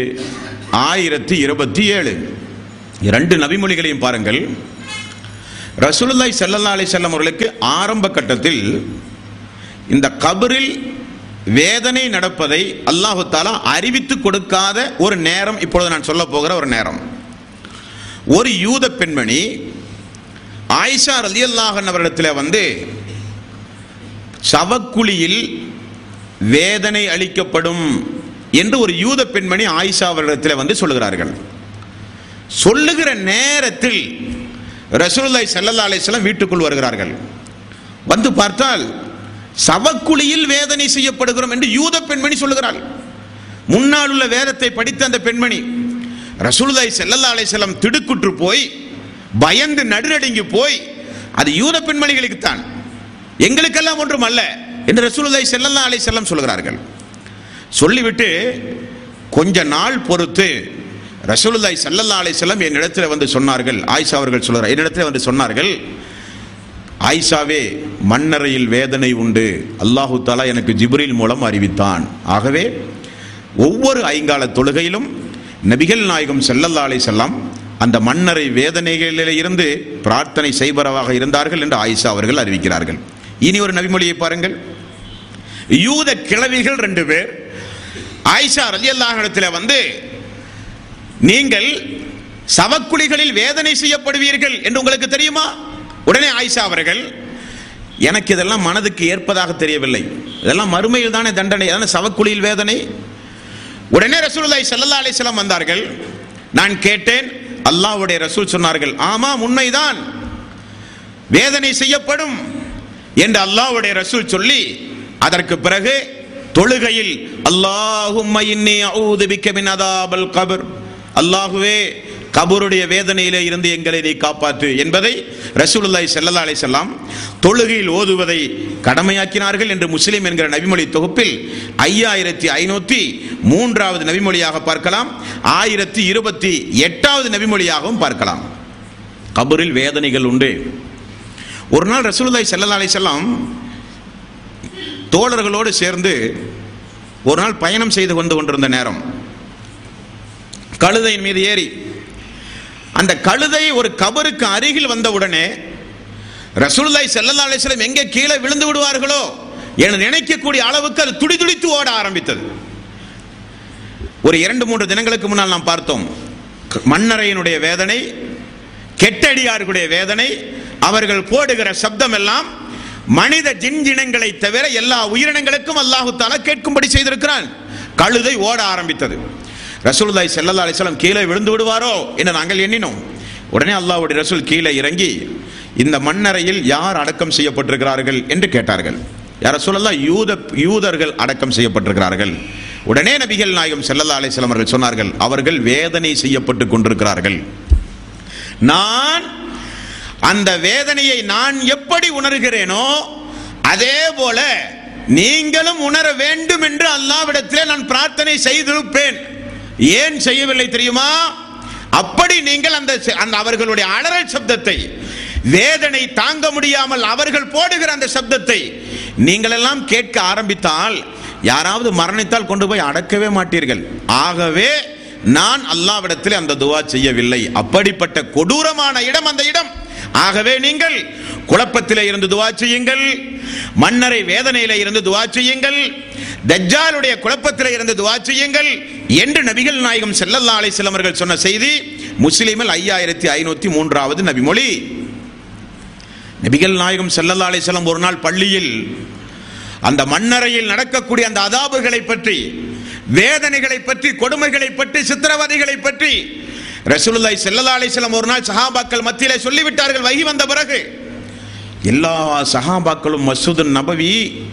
1027 இரண்டு நபிமொழிகளையும் பாருங்கள். ரசூலுல்லாஹி ஸல்லல்லாஹு அலைஹி வஸல்லம் அவர்களுக்கு ஆரம்ப கட்டத்தில் இந்த கபரில் வேதனை நடப்பதை அல்லாஹு தஆலா அறிவித்து கொடுக்காத ஒரு நேரம் இப்பொழுது நான் சொல்ல போகிற ஒரு நேரம். ஒரு யூத பெண்மணி ஆயிஷா ரலியல்லாஹு அன்ஹா அவரிடத்தில் வந்து சவக்குழியில் வேதனை அளிக்கப்படும் என்று ஒரு யூத பெண்மணி ஆயிஷா அவரிடத்தில் வந்து சொல்லுகிறார்கள். சொல்லுகிற நேரத்தில் ரசூலுல்லாஹி ஸல்லல்லாஹு அலைஹி வஸல்லம் வீட்டுக்குள் வருகிறார்கள். வந்து பார்த்தால் சவக்குழியில் வேதனை செய்யப்படுகிறோம் என்று யூத பெண்மணி சொல்லுகிறாள். முன்னால் உள்ள வேதத்தை படித்த அந்த பெண்மணி ரசூலுல்லாஹி ஸல்லல்லாஹு அலைஹி வஸல்லம் திடுக்குற்று போய் பயந்து நடுநடுங்கி போய், அது யூத பெண்மணிகளுக்கு தான், எங்களுக்கெல்லாம் ஒன்றும் அல்ல என்று ரசூலுல்லாஹி ஸல்லல்லாஹு அலைஹி வஸல்லம் சொல்கிறார்கள். சொல்லிவிட்டு கொஞ்ச நாள் பொறுத்து ரசூலுல்லாஹி ஸல்லல்லாஹு அலைஹி வஸல்லம் என்னிடத்தில் வந்து சொன்னார்கள். ஆயிஷா அவர்கள் சொல்கிறார், என்னிடத்தில் வந்து சொன்னார்கள், ஆயிஷாவே மண்ணறையில் வேதனை உண்டு, அல்லாஹு தஆலா எனக்கு ஜிப்ரீல் மூலம் அறிவித்தான். ஆகவே ஒவ்வொரு ஐங்கால தொழுகையிலும் நபிகள் நாயகம் ஸல்லல்லாஹு அலைஹி வஸல்லம் அந்த மண்ணறை வேதனைகளில் இருந்து பிரார்த்தனை செய்பவராக இருந்தார்கள் என்று ஆயிஷா அவர்கள் அறிவிக்கிறார்கள். இனி ஒரு நபிமொழியை பாருங்கள். யூத கிழவிகள் 2 பேர் ஆயிஷா ரலியல்லாஹு அன்ஹா வந்து, நீங்கள் சவக்குழிகளில் வேதனை செய்யப்படுவீர்கள் என்று உங்களுக்கு தெரியுமா? உடனே ஆயிஷா அவர்கள், எனக்கு இதெல்லாம் மனதுக்கு ஏற்பதாக தெரியவில்லை, இதெல்லாம் மறுமையில் தானே தண்டனை, அதான சவக்குழியில் வேதனை. உடனே ரசூலுல்லாஹி ஸல்லல்லாஹு அலைஹி வஸல்லம் வந்தார்கள். நான் கேட்டேன், அல்லாஹ்வுடைய ரசூல் சொன்னார்கள், ஆமாம் உண்மைதான், வேதனை செய்யப்படும் என்று அல்லாஹ்வுடைய ரசூல் சொல்லி, அதற்கு பிறகு தொழுகையில் அல்லாஹும்ம இன்னி அஊது பிக்க மின் அதாபில் கபர், அல்லாஹுவே கபருடைய வேதனையிலே இருந்து எங்களை நீ காப்பாற்று என்பதை ரசூலுல்லாஹி ஸல்லல்லாஹு அலைஹி வஸல்லம் தொழுகையில் ஓதுவதை கடமையாக்கினார்கள் என்று முஸ்லிம் என்கிற நபிமொழி தொகுப்பில் 5503வது நபிமொழியாக பார்க்கலாம், 1028வது நபிமொழியாகவும் பார்க்கலாம். கபரில் வேதனைகள் உண்டு. ஒரு நாள் ரசூலுல்லாஹி ஸல்லல்லாஹு அலைஹி வஸல்லம் தோழர்களோடு சேர்ந்து ஒரு நாள் பயணம் செய்து கொண்டிருந்த நேரம், கழுதையின் மீது ஏறி அந்த கழுதை ஒரு கபருக்கு அருகில் வந்தவுடனே ரசூலுல்லாஹி ஸல்லல்லாஹு அலைஹி வஸல்லம் எங்கே கீழே விழுந்து விடுவார்களோ என நினைக்கக்கூடிய அளவுக்கு அது துடிதுடித்து ஓட ஆரம்பித்தது. ஒரு 2-3 தினங்களுக்கு முன்னால் நாம் பார்த்தோம், மண்ணறையினுடைய வேதனை, கெட்டடியார்களுடைய வேதனை, அவர்கள் போடுகிற சப்தம் எல்லாம் மனித ஜின்ஜினங்களை தவிர எல்லா உயிரினங்களுக்கும் அல்லாஹு தஆலா கேட்கும்படி செய்திருக்கிறான். கழுதை ஓட ஆரம்பித்தது. ரசூலுல்லாஹி ஸல்லல்லாஹு அலைஹி வஸல்லம் கீழே விழுந்து விடுவாரோ என்று நாங்கள் எண்ணினோம். உடனே அல்லாஹ்வுடைய ரசூல் கீழே இறங்கி, இந்த மண்ணறையில் யார் அடக்கம் செய்யப்பட்டிருக்கிறார்கள் என்று கேட்டார்கள். யார் ரசூலல்லாஹ்? யூதர்கள் அடக்கம் செய்யப்பட்டிருக்கிறார்கள். உடனே நபிகள் நாயகம் ஸல்லல்லாஹு அலைஹி வஸல்லம் அவர்கள் சொன்னார்கள், அவர்கள் வேதனை செய்யப்பட்டு கொண்டிருக்கிறார்கள். நான் அந்த வேதனையை நான் எப்படி உணர்கிறேனோ அதே போல நீங்களும் உணர வேண்டும் என்று அல்லாஹ்விடத்திலே நான் பிரார்த்தனை செய்திருப்பேன். ஏன் செய்யவில்லை தெரியுமா? அப்படி நீங்கள் அந்த அவர்களுடைய அலறல் சப்தத்தை, வேதனை தாங்க முடியாமல் அவர்கள் போடுகிற அந்த சப்தத்தை நீங்கள் எல்லாம் கேட்க ஆரம்பித்தால் யாராவது மரணித்தால் கொண்டு போய் அடக்கவே மாட்டீர்கள். ஆகவே நான் அல்லாஹ்விடத்தில் அந்த துஆ செய்யவில்லை. அப்படிப்பட்ட கொடூரமான இடம் அந்த இடம். ஆகவே நீங்கள் குழப்பத்திலே இருந்து துஆ செய்யுங்கள், மன்னரை வேதனையிலே இருந்து துஆ செய்யுங்கள், தஜ்ஜாலுடைய குழப்பத்திலே இருந்து துஆ செய்யுங்கள் என்று நபிகள் நாயகம் ஸல்லல்லாஹு அலைஹி வஸல்லம் அவர்கள் சொன்ன செய்தி முஸ்லிமில் 5503வது நபிமொழி. நபிகள் நாயகம் ஸல்லல்லாஹு அலைஹி வஸல்லம் ஒரு நாள் பள்ளியில் அந்த மண்ணறையில் நடக்கக்கூடிய அந்த அதாபுகளை பற்றி, வேதனைகளை பற்றி, கொடுமைகளை பற்றி, சித்திரவதைகளை பற்றி ரசூலுல்லாஹி ஸல்லல்லாஹு அலைஹி வஸல்லம் ஒரு நாள் சஹாபாக்கள் மத்தியிலே சொல்லிவிட்டார்கள். வஹி வந்த பிறகு எல்லா சஹாபாக்களும் மஸ்ஜிது நபவி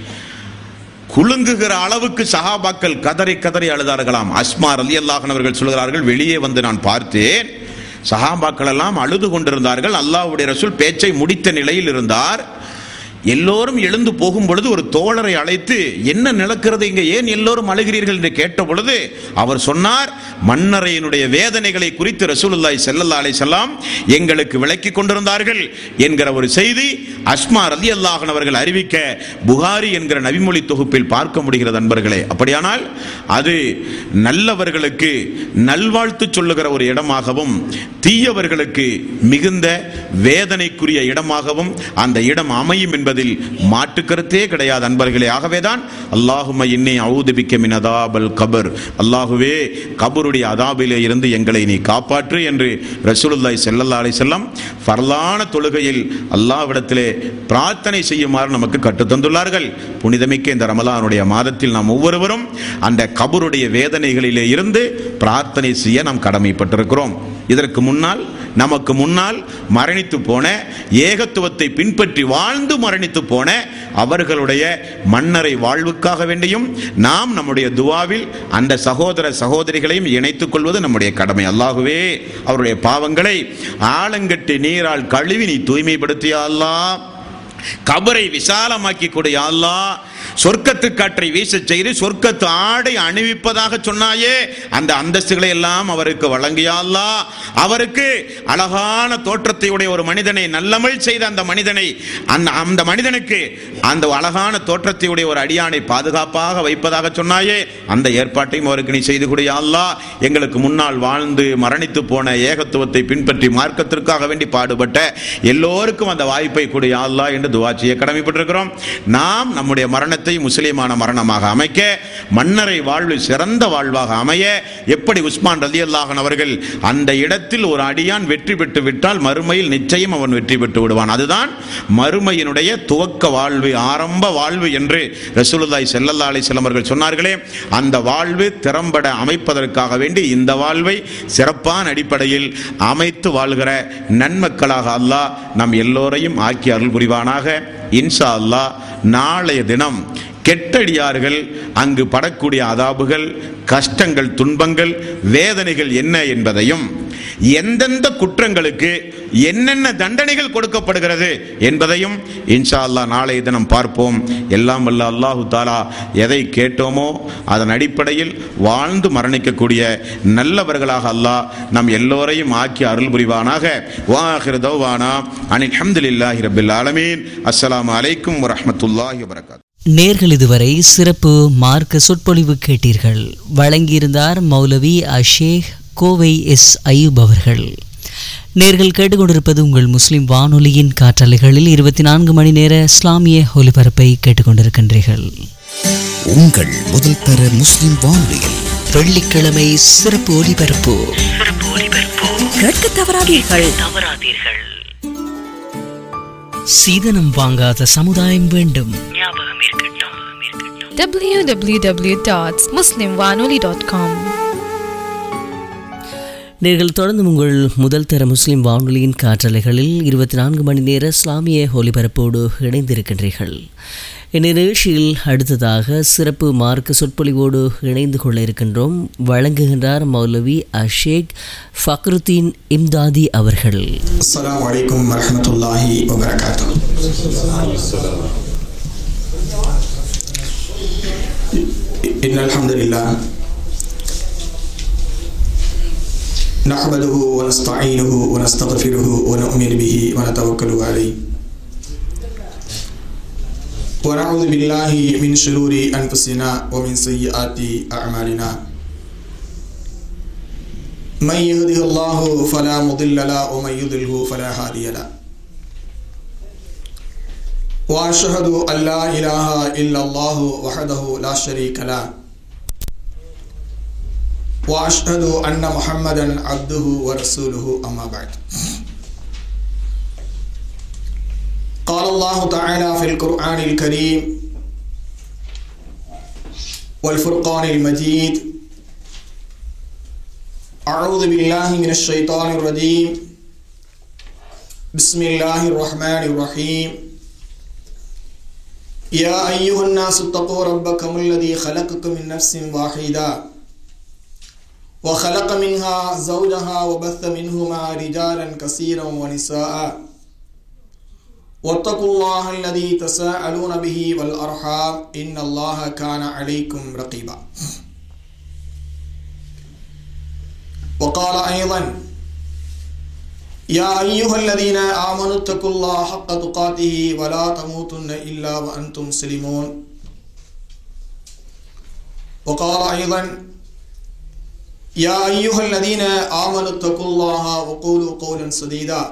குலுங்குகிற அளவுக்கு சஹாபாக்கள் கதறி கதறி அழுதார்களாம். அஸ்மா ரலியல்லாஹு அன்ஹா அவர்கள் சொல்கிறார்கள், வெளியே வந்து நான் பார்த்தேன், சஹாபாக்கள் எல்லாம் அழுது கொண்டிருந்தார்கள். அல்லாஹ்வுடைய ரசூல் பேச்சை முடித்த நிலையில் இருந்தார். எல்லோரும் எழுந்து போகும் பொழுது ஒரு தோழரை அழைத்து, என்ன நடக்கிறது இங்கே, ஏன் எல்லோரும் அழுகிறீர்கள் என்று கேட்ட பொழுது அவர் சொன்னார், மன்னரையினுடைய வேதனைகளை குறித்து ரசூலுல்லாஹி ஸல்லல்லாஹு அலைஹி வஸல்லம் எங்களுக்கு விளக்கி கொண்டிருந்தார்கள் என்கிற ஒரு செய்தி அஸ்மா ரலியல்லாஹு அன்ஹா அவர்கள் அறிவிக்க புகாரி என்கிற நபிமொழி தொகுப்பில் பார்க்க முடிகிறது அன்பர்களே. அப்படியானால் அது நல்லவர்களுக்கு நல்வாழ்த்து சொல்லுகிற ஒரு இடமாகவும் தீயவர்களுக்கு மிகுந்த வேதனைக்குரிய இடமாகவும் அந்த இடம் அமையும் என்பதில் மாற்று கருத்தே கிடையாது அன்பர்களே. ஆகவேதான் அல்லாஹும்ம இன்னி அஊது பிக்க மின் அதாபல் கபர், அல்லாஹுவே கபருடைய அதாபிலே இருந்து எங்களை நீ காப்பாற்று என்று ரசூலுல்லாஹி ஸல்லல்லாஹு அலைஹி வஸல்லம் ஃபர்லான தொழுகையில் அல்லாஹ்விடத்திலே பிரார்த்தனை செய்யுமாறு நமக்கு கற்றுத் தந்துள்ளார்கள். புனிதமிக்க இந்த ரமலானுடைய மாதத்தில் நாம் ஒவ்வொருவரும் அந்த கபருடைய வேதனைகளிலே இருந்து பிரார்த்தனை செய்ய நாம் கடமைப்பட்டிருக்கிறோம். இதற்கு முன்னால் நமக்கு முன்னால் மரணித்து போன, ஏகத்துவத்தை பின்பற்றி வாழ்ந்து மரணித்து போன அவர்களுடைய மன்னரை வாழ்வுக்காக வேண்டியும் நாம் நம்முடைய துவாவில் அந்த சகோதர சகோதரிகளையும் இணைத்துக் கொள்வது நம்முடைய கடமை. அல்லாஹுவே அவருடைய பாவங்களை ஆலங்கட்டி நீரால் கழுவி நீ தூய்மைப்படுத்திய அல்லாஹ், கபரை விசாலமாக்கி கொடு அல்லாஹ், சொர்க்கத்து காற்றை வீச செய்து சொர்க்கத்து ஆடை அணிவிப்பதாக சொன்னாயே அந்த அந்தஸ்துகளை எல்லாம் அவருக்கு வழங்கிய அல்லாஹ், அவருக்கு அழகான தோற்றத்தை உடைய ஒரு மனிதனை நல்லமல் செய்த அந்த மனிதனை அந்த மனிதனுக்கு அந்த அழகான தோற்றத்தை உடைய ஒரு அடியானை பாதுகாப்பாக வைப்பதாக சொன்னாயே அந்த ஏற்பாட்டையும் அவருக்கு நீ செய்து கொடு அல்லாஹ். எங்களுக்கு முன்னால் வாழ்ந்து மரணித்து போன, ஏகத்துவத்தை பின்பற்றி மார்க்கத்திற்காக வேண்டி பாடுபட்ட எல்லோருக்கும் அந்த வாய்ப்பை கொடு அல்லாஹ் என்று துஆ செய்ய கடமைப்பட்டிருக்கிறோம். நாம் நம்முடைய மரணத்தை முஸ்லிமான மரணமாக அமைக்க, மன்னரை வாழ்வு சிறந்த வாழ்வாக அமைய, எப்படி உஸ்மான் ரலியல்லாஹு அன்ஹு அவர்கள் அந்த இடத்தில் ஒரு அடியான் வெற்றி பெற்று விட்டால் மறுமையில் நிச்சயம் அவன் வெற்றி பெற்று விடுவான். அதுதான் மறுமையினுடைய துவக்க வாழ்வு, ஆரம்ப வாழ்வு என்று ரசூலுல்லாஹி ஸல்லல்லாஹு அலைஹி வஸல்லம் அவர்கள் சொன்னார்களே, அந்த வாழ்வு திறம்பட அமைப்பதற்காக வேண்டி இந்த வாழ்வை சிறப்பான அடிப்படையில் அமைத்து வாழ்கிற நன்மக்களாக அல்லாஹ் நம் எல்லோரையும் ஆக்கி அருள் புரிவானாக. இன்ஷா அல்லாஹ் நாளைய தினம் கெட்டடியார்கள் அங்கு படக்கூடிய அதாபுகள், கஷ்டங்கள், துன்பங்கள், வேதனைகள் என்ன என்பதையும், எந்தெந்த குற்றங்களுக்கு என்னென்ன தண்டனைகள் கொடுக்கப்படுகிறது என்பதையும் இன்ஷா அல்லாஹ் நாளைய தினம் பார்ப்போம். எல்லாம் வல்ல அல்லாஹு தஆலா எதை கேட்டோமோ அதன் அடிப்படையில் வாழ்ந்து மரணிக்கக்கூடிய நல்லவர்களாக அல்லாஹ் நம் எல்லோரையும் ஆக்கி அருள் புரிவானாக. வாஹிரு தௌவானா அனில் ஹம்துலில்லாஹி ரப்பில் ஆலமீன். அஸ்ஸலாமு அலைக்கும் வரஹ்மத்துல்லாஹி வபரகாத்துஹு. நேர்கள் இதுவரை சிறப்பு மார்க்க சொற்பொழிவு கேட்டீர்கள். வழங்கியிருந்தார் மௌலவி அஷேக் கோவை எஸ் அய்யூப் அவர்கள். நேர்கள் கேட்டுக்கொண்டிருப்பது உங்கள் முஸ்லிம் வானொலியின் காற்றலைகளில் 24 மணி நேர இஸ்லாமிய ஒலிபரப்பை கேட்டுக்கொண்டிருக்கின்றீர்கள். உங்கள் முதல் தர முஸ்லிம் வானொலியில் வெள்ளிக்கிழமை சிறப்பு ஒலிபரப்பு. கேட்க தவறாதீர்கள். சீதனம் வாங்காத சமுதாயம் வேண்டும். www.muslimwanoli.com. நீங்கள் தொடர்ந்து உங்கள் முதல் தர முஸ்லிம் வானொலியின் காற்றலைகளில் 24 மணி நேர இஸ்லாமிய ஒலிபரப்போடு இணைந்திருக்கின்றீர்கள். இந்த நிகழ்ச்சியில் அடுத்ததாக சிறப்பு மார்க்க சொற்பொழிவோடு இணைந்து கொள்ள இருக்கின்றோம். வழங்குகின்றார் மௌலவி அஷேக் ஃபக்ருத்தீன் இம்தாதி அவர்கள். அஸ்ஸலாமு அலைக்கும் வரஹ்மத்துல்லாஹி வபரகாத்துஹு. இன்னல் ஹம்துலில்லாஹ் நஹ்மதுஹு வ நஸ்தஈனுஹு வ நஸ்தக்ஃபிருஹு வ நு'மினு பிஹி வ நதவக்கலு அலைஹி வ நஅஊது பில்லாஹி மின் ஷுரூரி அன்ஃபுஸினா வ மின் ஸய்யிஆத்தி அஅமாலினா. من يهده الله فلا مضل له ومن يضلل فلا هادي له. وأشهد أن لا إله إلا الله وحده لا شريك له. وأشهد أن محمدا عبده ورسوله أما بعد. قال الله تعالى في القرآن الكريم والفرقان المجيد: أعوذ بالله من الشيطان الرجيم. بسم الله الرحمن الرحيم. يا أيها الناس اتقوا ربكم الذي خلقكم من نفس واحدة وخلق منها زوجها وبث منهما رجالا كثيرا ونساء واتقوا الله الذي تساءلون به والأرحام إن الله كان عليكم رقيبا. وقال أيضا يا أيها الذين آمنوا اتقوا الله حق تقاته ولا تموتن إلا وأنتم مسلمون. وقال أيضا يا أيها الذين آمنوا اتقوا الله وقولوا قولا سديدا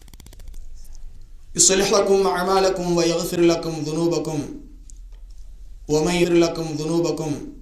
يصلح لكم أعمالكم ويغفر لكم ذنوبكم ومن يغفر لكم ذنوبكم